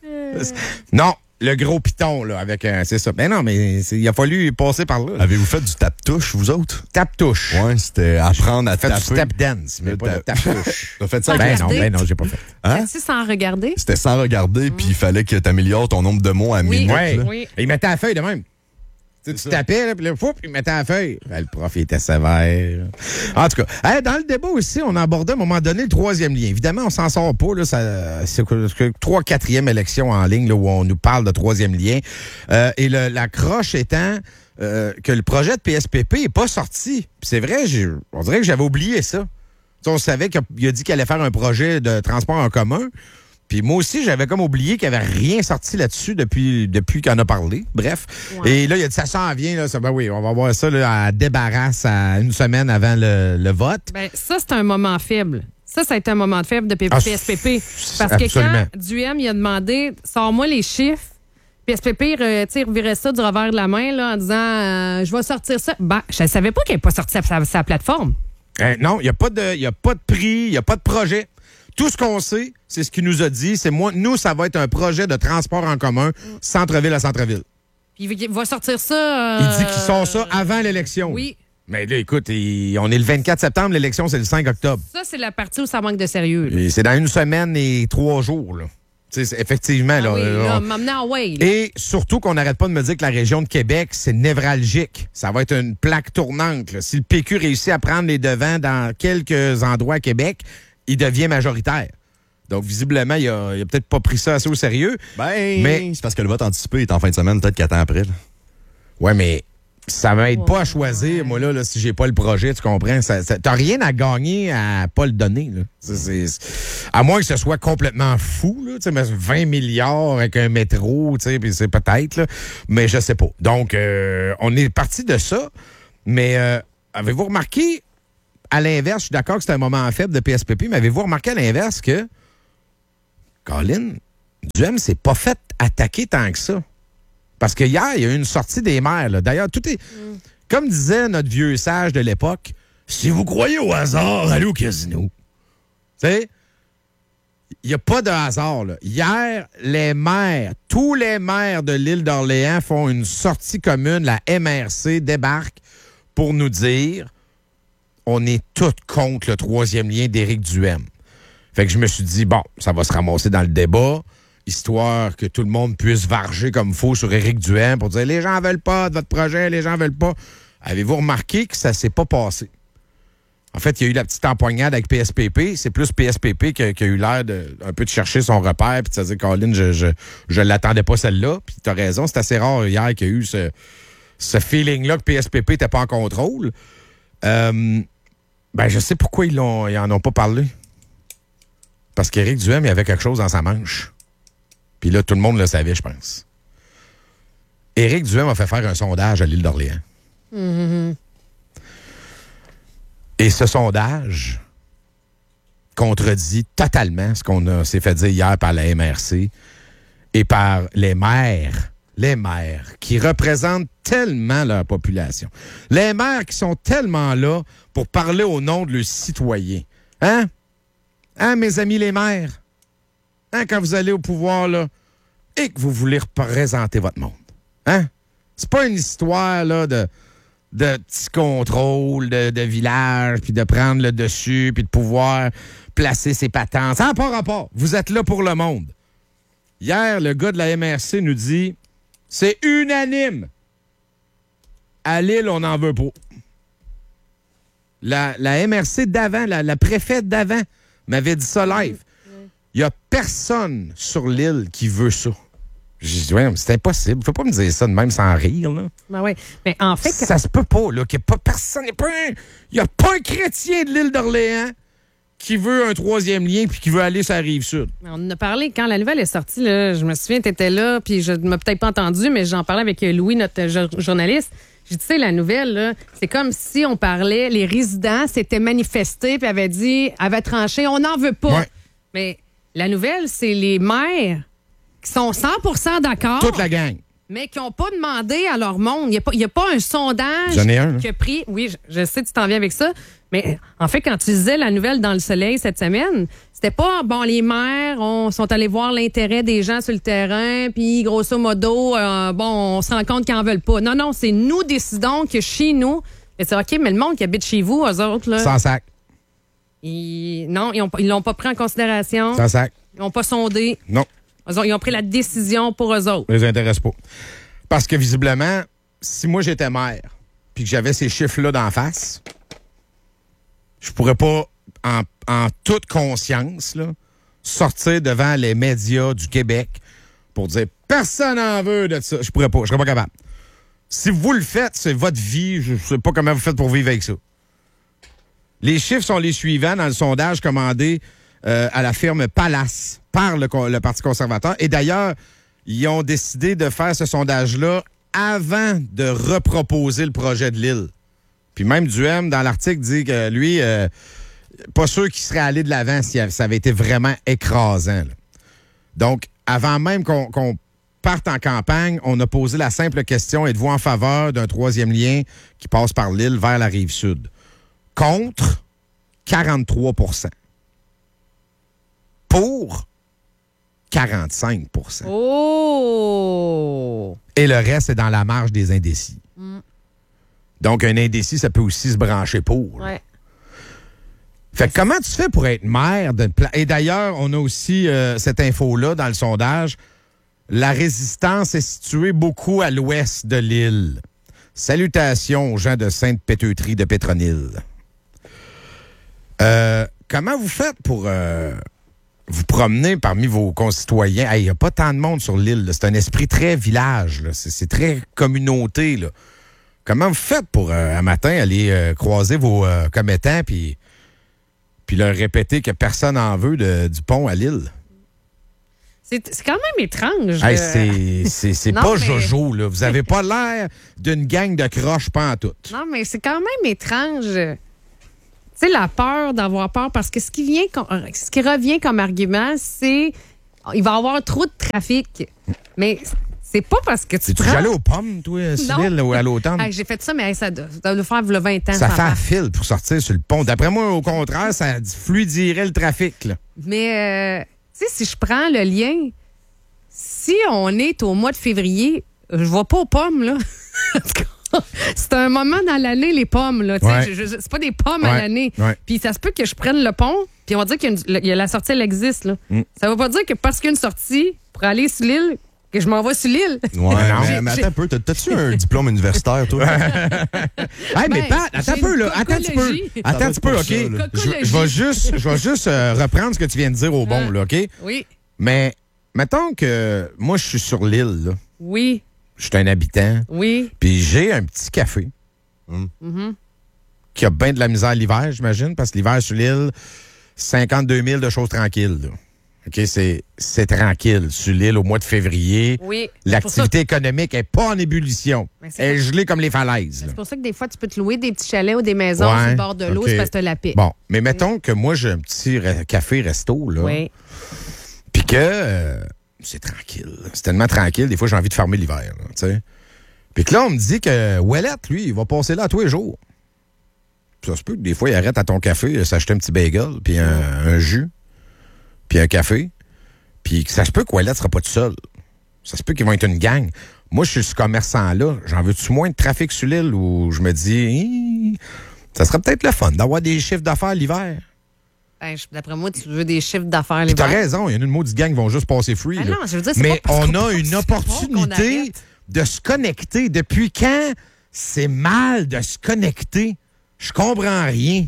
Speaker 2: Non, le gros piton, là, avec un. C'est ça. Ben non, mais il a fallu passer par là.
Speaker 7: Avez-vous fait du tap-touche, vous autres?
Speaker 2: Tape-touche.
Speaker 7: Ouais, c'était apprendre à
Speaker 2: Fait
Speaker 7: taper.
Speaker 2: du step dance, mais
Speaker 7: Le
Speaker 2: pas de
Speaker 7: tap-
Speaker 2: tape-touche.
Speaker 7: T'as fait ça
Speaker 6: Ah,
Speaker 7: avec
Speaker 2: Ben non, j'ai pas fait.
Speaker 7: Hein?
Speaker 6: Assis sans regarder?
Speaker 7: C'était sans regarder, puis il fallait que tu améliores ton nombre de mots à
Speaker 6: Oui.
Speaker 7: minute.
Speaker 2: Ouais.
Speaker 7: là.
Speaker 6: Oui.
Speaker 2: Et il mettait la feuille de même. Tu tapais, là, puis là, fou, il mettait la feuille. Ben, le prof, il était sévère. En tout cas, hey, dans le débat aussi, on a abordé à un moment donné le troisième lien. Évidemment, on s'en sort pas. Là, c'est 3/4e élection en ligne là, où on nous parle de troisième lien. Et la croche étant que le projet de PSPP n'est pas sorti. Puis c'est vrai, on dirait que j'avais oublié ça. Tu sais, on savait qu'il a dit qu'il allait faire un projet de transport en commun. Puis moi aussi, j'avais comme oublié qu'il n'y avait rien sorti là-dessus depuis qu'on a parlé. Bref.
Speaker 6: Ouais.
Speaker 2: Et là, il a dit, ça s'en vient. Là, ça, ben oui, on va voir ça là, à débarrasse à une semaine avant le vote.
Speaker 6: Ben, ça, c'est un moment faible. Ça a été un moment faible de
Speaker 2: Ah,
Speaker 6: PSPP. Parce que
Speaker 2: absolument.
Speaker 6: quand Duhem, il a demandé, sors-moi les chiffres, PSPP, il revirait ça du revers de la main là, en disant, je vais sortir ça. Ben, je ne savais pas qu'il n'avait pas sorti sa plateforme.
Speaker 2: Non, il n'y a pas de prix, il n'y a pas de projet. Tout ce qu'on sait, c'est ce qu'il nous a dit. C'est moi, nous, ça va être un projet de transport en commun, centre-ville à centre-ville.
Speaker 6: Puis il va sortir ça.
Speaker 2: Il dit qu'il sort ça avant l'élection.
Speaker 6: Oui.
Speaker 2: Mais là, écoute, on est le 24 septembre, l'élection, c'est le 5 octobre.
Speaker 6: Ça, c'est la partie où ça manque de sérieux. là.
Speaker 2: Et c'est dans une semaine et 3 jours, là. Effectivement.
Speaker 6: Ah
Speaker 2: là,
Speaker 6: oui,
Speaker 2: là,
Speaker 6: là, m'emmener en way. Là.
Speaker 2: Et surtout qu'on n'arrête pas de me dire que la région de Québec, c'est névralgique. Ça va être une plaque tournante. Là. Si le PQ réussit à prendre les devants dans quelques endroits à Québec, il devient majoritaire. Donc, visiblement, il a peut-être pas pris ça assez au sérieux.
Speaker 7: Mais c'est parce que le vote anticipé est en fin de semaine, peut-être 4 ans après. Là.
Speaker 2: Ouais, mais ça m'aide pas à choisir, moi, là, si j'ai pas le projet, tu comprends? T'as rien à gagner à pas le donner. Là. À moins que ce soit complètement fou, là, 20 milliards avec un métro, puis c'est peut-être, là, mais je sais pas. Donc, on est parti de ça, mais avez-vous remarqué, à l'inverse, je suis d'accord que c'est un moment faible de PSPP, mais avez-vous remarqué à l'inverse que Colin, Duhem s'est pas fait attaquer tant que ça? Parce que hier, il y a eu une sortie des maires. Là. D'ailleurs, tout est... Comme disait notre vieux sage de l'époque, si vous croyez au hasard, allez au casino. Tu sais, il n'y a pas de hasard. Là. Hier, les maires, tous les maires de l'île d'Orléans font une sortie commune. La MRC débarque pour nous dire on est tous contre le troisième lien d'Éric Duhem. Fait que je me suis dit, bon, ça va se ramasser dans le débat, histoire que tout le monde puisse varger comme il faut sur Éric Duhem pour dire les gens veulent pas de votre projet, les gens veulent pas. Avez-vous remarqué que ça s'est pas passé? En fait, il y a eu la petite empoignade avec PSPP. C'est plus PSPP qui a eu l'air un peu de chercher son repère puis de se dire, Colin, je l'attendais pas celle-là. Puis t'as raison, c'est assez rare hier qu'il y a eu ce feeling-là que PSPP n'était pas en contrôle. Je sais pourquoi ils en ont pas parlé. Parce qu'Éric Duhem, il avait quelque chose dans sa manche. Puis là, tout le monde le savait, je pense. Éric Duhem a fait faire un sondage à l'île d'Orléans. Mm-hmm. Et ce sondage contredit totalement ce qu'on s'est fait dire hier par la MRC et par les maires qui représentent tellement leur population. Les maires qui sont tellement là pour parler au nom de leurs citoyens. Hein? Hein, mes amis les maires? Hein, quand vous allez au pouvoir, là, et que vous voulez représenter votre monde. Hein? C'est pas une histoire, là, de petits contrôles de village, puis de prendre le dessus, puis de pouvoir placer ses patentes. Ça n'a pas rapport. Vous êtes là pour le monde. Hier, le gars de la MRC nous dit, c'est unanime. À Lille, on n'en veut pas. La MRC d'avant, la préfète d'avant, m'avait dit ça live. Il n'y a personne sur l'île qui veut ça. J'ai dit, ouais, c'est impossible. Il ne faut pas me dire ça de même sans rire. Là.
Speaker 6: Ben oui. Mais en fait...
Speaker 2: Ça se peut pas, là, qu'il n'y ait pas personne. Il n'y a pas un chrétien de l'île d'Orléans qui veut un troisième lien puis qui veut aller sur la Rive-Sud.
Speaker 6: On en a parlé quand la nouvelle est sortie. Là, je me souviens, tu étais là, puis je ne m'ai peut-être pas entendu, mais j'en parlais avec Louis, notre journaliste. J'ai dit, tu sais, la nouvelle, là, c'est comme si on parlait, les résidents s'étaient manifestés puis avaient tranché, on n'en veut pas.
Speaker 2: Ouais.
Speaker 6: Mais la nouvelle, c'est les maires qui sont 100% d'accord.
Speaker 2: Toute la gang.
Speaker 6: Mais qui n'ont pas demandé à leur monde. Il n'y a pas un sondage
Speaker 2: J'en ai un,
Speaker 6: qui a pris... Oui, je sais, tu t'en viens avec ça. Mais en fait, quand tu disais la nouvelle dans Le Soleil cette semaine, c'était pas, bon, les maires sont allés voir l'intérêt des gens sur le terrain, puis grosso modo, on se rend compte qu'ils n'en veulent pas. Non, c'est nous décidons que chez nous... Mais c'est OK, mais le monde qui habite chez vous, eux autres, là...
Speaker 2: Sans sac.
Speaker 6: Ils l'ont pas pris en considération.
Speaker 2: Sans sac.
Speaker 6: Ils n'ont pas sondé.
Speaker 2: Non.
Speaker 6: Ils ont pris la décision pour eux autres.
Speaker 2: Ça les intéresse pas. Parce que visiblement, si moi j'étais maire puis que j'avais ces chiffres-là d'en face, je pourrais pas, en toute conscience, là, sortir devant les médias du Québec pour dire personne n'en veut de ça. Je pourrais pas. Je serais pas capable. Si vous le faites, c'est votre vie. Je sais pas comment vous faites pour vivre avec ça. Les chiffres sont les suivants dans le sondage commandé à la firme Palace par le Parti conservateur. Et d'ailleurs, ils ont décidé de faire ce sondage-là avant de reproposer le projet de l'île. Puis même Duhem, dans l'article, dit que lui, pas sûr qu'il serait allé de l'avant si ça avait été vraiment écrasant. Là. Donc, avant même qu'on parte en campagne, on a posé la simple question, êtes-vous en faveur d'un troisième lien qui passe par l'île vers la Rive-Sud? Contre 43 %. Pour 45 %.
Speaker 6: Oh!
Speaker 2: Et le reste est dans la marge des indécis. Donc, un indécis, ça peut aussi se brancher pour.
Speaker 6: Ouais.
Speaker 2: Fait que comment tu fais pour être maire d'une place? Et d'ailleurs, on a aussi cette info-là dans le sondage. La Résistance est située beaucoup à l'ouest de l'île. Salutations aux gens de Sainte-Péteuterie de Pétronille. Comment vous faites pour vous promener parmi vos concitoyens? Il n'y a pas tant de monde sur l'île. Là. C'est un esprit très village. Là. C'est très communauté. Là. Comment vous faites pour, un matin, aller croiser vos commettants puis leur répéter que personne n'en veut du pont à l'île?
Speaker 6: C'est quand même étrange.
Speaker 2: C'est
Speaker 6: Non,
Speaker 2: pas
Speaker 6: mais-
Speaker 2: Jojo, là. Vous avez pas l'air d'une gang de croches pantoute.
Speaker 6: Non, mais c'est quand même étrange. Tu sais, la peur d'avoir peur, parce que ce qui revient comme argument, c'est il va y avoir trop de trafic. Mais c'est pas parce que tu
Speaker 2: C'est-tu
Speaker 6: prends...
Speaker 2: allé aux pommes, toi, sur
Speaker 6: Non.
Speaker 2: l'île, ou à l'automne?
Speaker 6: Hey, j'ai fait ça, mais ça doit le faire il y a 20 ans.
Speaker 2: Ça
Speaker 6: sans
Speaker 2: fait un
Speaker 6: faire.
Speaker 2: fil pour sortir sur le pont. D'après moi, au contraire, ça fluidirait le trafic, là.
Speaker 6: Mais, tu sais, si je prends le lien, si on est au mois de février, je vais pas aux pommes, là. C'est un moment dans l'année, les pommes, là. Tu sais,
Speaker 2: Ouais.
Speaker 6: c'est pas des pommes à
Speaker 2: Ouais,
Speaker 6: l'année.
Speaker 2: ouais.
Speaker 6: Puis ça se peut que je prenne le pont, puis on va dire qu'il y a la sortie, elle existe, là. Ça veut pas dire que parce qu'il y a une sortie pour aller sur l'île, que je m'en vais sur l'île.
Speaker 7: Ouais,
Speaker 6: J'ai-
Speaker 7: mais attends un peu. T'as-tu un diplôme universitaire, toi?
Speaker 2: Hey, mais
Speaker 6: Ben,
Speaker 2: Pat, attends un
Speaker 6: j'ai
Speaker 2: peu, là.
Speaker 6: une
Speaker 2: Attends un petit peu.
Speaker 6: cocologie.
Speaker 2: Attends un petit peu,
Speaker 7: Ça
Speaker 2: OK?
Speaker 7: doit être pour ça, là.
Speaker 2: Je vais juste reprendre ce que tu viens de dire au bon, là, OK?
Speaker 6: Oui.
Speaker 2: Mais, mettons que moi, je suis sur l'île, là.
Speaker 6: Oui.
Speaker 2: Je suis un habitant.
Speaker 6: Oui.
Speaker 2: Puis j'ai un petit café qui a bien de la misère l'hiver, j'imagine, parce que l'hiver sur l'île, 52 000 de choses tranquilles. Là. OK, c'est tranquille sur l'île au mois de février.
Speaker 6: Oui.
Speaker 2: L'activité économique n'est pas en ébullition.
Speaker 6: Mais c'est
Speaker 2: Elle est gelée comme les falaises. là.
Speaker 6: C'est pour ça que des fois, tu peux te louer des petits chalets ou des maisons
Speaker 2: Ouais,
Speaker 6: sur le bord de l'eau,
Speaker 2: OK.
Speaker 6: c'est parce que t'as la paix.
Speaker 2: Bon, mais mettons que moi, j'ai un petit café-resto, là.
Speaker 6: Oui.
Speaker 2: Puis que c'est tranquille. C'est tellement tranquille, des fois, j'ai envie de fermer l'hiver, là, tu sais. Puis que là, on me dit que Ouellette, lui, il va passer là tous les jours. Puis ça se peut que des fois, il arrête à ton café, s'acheter un petit bagel, puis un jus, puis un café. Puis que ça se peut que Ouellette ne sera pas tout seul. Ça se peut qu'ils vont être une gang. Moi, je suis ce commerçant-là. J'en veux-tu moins de trafic sur l'île où je me dis, ça serait peut-être le fun d'avoir des chiffres d'affaires l'hiver.
Speaker 6: Ben, d'après moi, tu veux des chiffres d'affaires
Speaker 2: Puis t'as
Speaker 6: l'hiver.
Speaker 2: raison, il y en a une maudite gang qui vont juste passer free.
Speaker 6: Ben
Speaker 2: là.
Speaker 6: non, je veux dire, c'est
Speaker 2: mais
Speaker 6: pas parce
Speaker 2: on
Speaker 6: qu'on
Speaker 2: a une
Speaker 6: pense qu'on
Speaker 2: opportunité
Speaker 6: arrête.
Speaker 2: de se connecter. Depuis quand c'est mal de se connecter? Je comprends rien.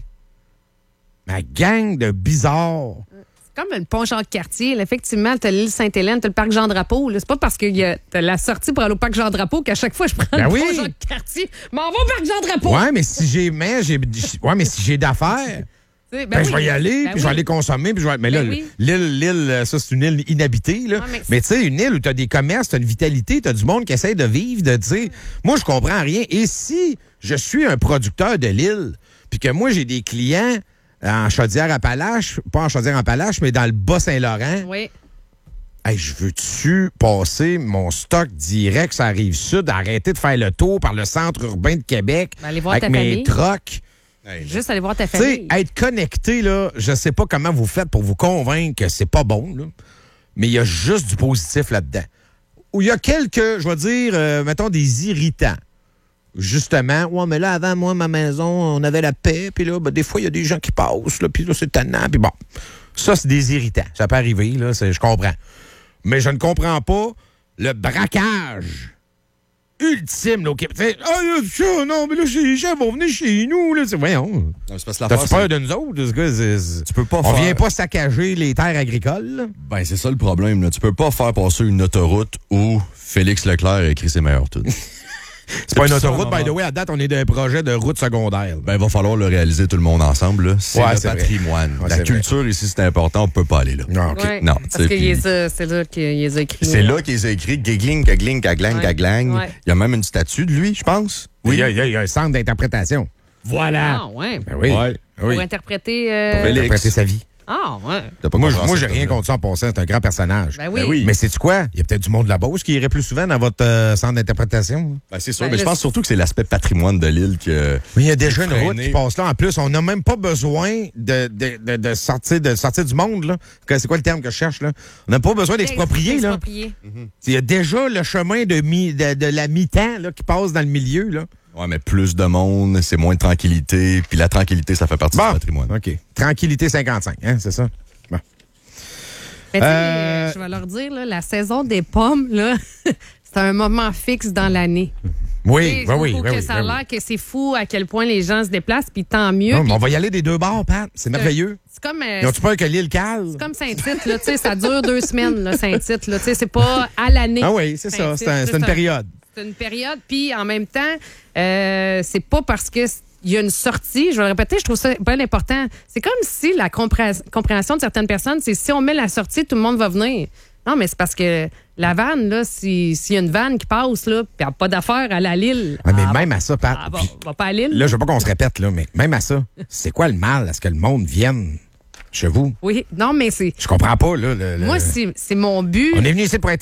Speaker 2: Ma gang de bizarres.
Speaker 6: C'est comme le pont Jean-Cartier. Là, effectivement, t'as l'île Sainte-Hélène, t'as le parc Jean-Drapeau. Là. C'est pas parce que t'as la sortie pour aller au parc Jean-Drapeau qu'à chaque fois, je prends
Speaker 2: Ben
Speaker 6: le
Speaker 2: oui.
Speaker 6: pont Jean-Cartier. M'en va au parc Jean-Drapeau.
Speaker 2: Ouais, mais si j'ai d'affaires,
Speaker 6: Tu sais,
Speaker 2: ben,
Speaker 6: oui.
Speaker 2: je vais y aller,
Speaker 6: Ben
Speaker 2: puis je vais
Speaker 6: oui.
Speaker 2: aller consommer. Puis mais là,
Speaker 6: Ben oui.
Speaker 2: l'île, ça, c'est une île inhabitée. Là.
Speaker 6: Ouais, mais
Speaker 2: mais tu sais, une île où tu as des commerces, tu as une vitalité, tu as du monde qui essaie de vivre, de dire, moi, je comprends rien. Et si je suis un producteur de l'île, puis que moi, j'ai des clients en Chaudière-Appalaches, pas en Chaudière-Appalaches, mais dans le Bas-Saint-Laurent,
Speaker 6: Oui.
Speaker 2: hey, je veux-tu passer mon stock direct sur la Rive-Sud, arrêter de faire le tour par le centre urbain de Québec
Speaker 6: Ben, aller voir
Speaker 2: avec
Speaker 6: ta
Speaker 2: mes
Speaker 6: famille.
Speaker 2: trocs?
Speaker 6: Juste aller voir ta
Speaker 2: Tu sais,
Speaker 6: famille.
Speaker 2: être connecté, là, je sais pas comment vous faites pour vous convaincre que c'est pas bon, là, mais il y a juste du positif là-dedans. Ou il y a quelques, je vais dire, mettons, des irritants. Justement, ouais, mais là, avant, moi, ma maison, on avait la paix, puis là, ben, des fois, il y a des gens qui passent, là, puis là, c'est tannant, puis bon. Ça, c'est des irritants. Ça peut arriver, là, je comprends. Mais je ne comprends pas le braquage ultime, là, au Québec. Non, mais là, les gens vont venir chez nous, là. Voyons.
Speaker 7: Non, c'est parce que l'affaire,
Speaker 2: T'as-tu
Speaker 7: c'est-
Speaker 2: peur de nous autres?
Speaker 7: Tu peux pas
Speaker 2: On
Speaker 7: faire-
Speaker 2: vient pas saccager les terres agricoles, là.
Speaker 7: Ben, c'est ça le problème. Là. Tu peux pas faire passer une autoroute où Félix Leclerc a écrit ses meilleurs tunes.
Speaker 2: C'est pas une
Speaker 7: ça,
Speaker 2: autoroute,
Speaker 7: maman.
Speaker 2: by the way. À date, on est d'un projet de route secondaire.
Speaker 7: Ben, il va falloir le réaliser tout le monde ensemble. Là. C'est
Speaker 2: Ouais,
Speaker 7: le
Speaker 2: c'est vrai.
Speaker 7: patrimoine.
Speaker 2: Ouais,
Speaker 7: La
Speaker 2: c'est
Speaker 7: culture ici, c'est important. On peut pas aller là.
Speaker 2: Non, OK.
Speaker 6: Ouais.
Speaker 7: Non,
Speaker 6: Parce
Speaker 7: tu sais,
Speaker 6: que
Speaker 7: puis-
Speaker 6: c'est là qu'il les a écrits.
Speaker 7: C'est là qu'ils ont écrit Gagling, Gagling, Gaglang,
Speaker 6: Ouais.
Speaker 7: Gaglang.
Speaker 6: Ouais.
Speaker 7: Il y a même une statue de lui, je pense.
Speaker 2: Oui, il y a un centre d'interprétation. Voilà.
Speaker 6: Ah, ouais.
Speaker 2: Ben oui.
Speaker 7: Ouais.
Speaker 2: Oui.
Speaker 6: Pour interpréter.
Speaker 7: Pour Félix.
Speaker 2: Interpréter sa vie.
Speaker 6: Ah, ouais.
Speaker 7: T'as pas
Speaker 2: Moi,
Speaker 7: compris
Speaker 2: j'ai
Speaker 7: cette
Speaker 2: rien
Speaker 7: tune-là.
Speaker 2: contre ça en passant. C'est un grand personnage.
Speaker 6: Ben oui.
Speaker 7: Ben oui.
Speaker 2: Mais c'est-tu quoi? Il y a peut-être du monde de la Beauce qui irait plus souvent dans votre centre d'interprétation.
Speaker 7: Ben, c'est sûr,
Speaker 6: Ben,
Speaker 7: mais je
Speaker 6: je-
Speaker 7: pense surtout que c'est l'aspect patrimoine de l'île que.
Speaker 2: Mais il y a déjà une
Speaker 7: Freiné.
Speaker 2: route qui passe là. En plus, on n'a même pas besoin de sortir du monde. Là. C'est quoi le terme que je cherche? Là? On n'a pas besoin d'exproprier. Là.
Speaker 6: Exproprier.
Speaker 2: Il y a déjà le chemin de la mi-temps là, qui passe dans le milieu. Là.
Speaker 7: Ouais, mais plus de monde, c'est moins de tranquillité. Puis la tranquillité, ça fait partie du patrimoine.
Speaker 2: OK. Tranquillité 55, hein, c'est ça? Bon.
Speaker 6: Mais tu sais, je vais leur dire, là, la saison des pommes, là, c'est un moment fixe dans l'année.
Speaker 2: Oui, oui.
Speaker 6: Ça a l'air que c'est fou à quel point les gens se déplacent, puis tant mieux.
Speaker 2: Non, mais on va y aller des deux bords, Pat. C'est merveilleux.
Speaker 6: C'est comme...
Speaker 2: Ils ont-tu peur que l'île cale?
Speaker 6: C'est comme Saint-Tite, là, tu sais, ça dure 2 semaines, là, Saint-Tite, là, tu sais, c'est pas à l'année.
Speaker 2: Ah oui, c'est ça. C'est une période.
Speaker 6: C'est une période, puis en même temps, c'est pas parce que il y a une sortie, je vais le répéter, je trouve ça bien important. C'est comme si la compréhension de certaines personnes, c'est si on met la sortie, tout le monde va venir. Non, mais c'est parce que la vanne, là, s'il y a une vanne qui passe, là, puis elle n'a pas d'affaires à la Lille.
Speaker 2: Ouais, mais même à ça, Pat.
Speaker 6: Va pas à Lille.
Speaker 2: Là, je veux pas qu'on se répète, là, mais même à ça, c'est quoi le mal à ce que le monde vienne chez vous?
Speaker 6: Oui, non, mais c'est...
Speaker 2: Je comprends pas, là.
Speaker 6: Moi, c'est mon but.
Speaker 2: On est venu ici pour être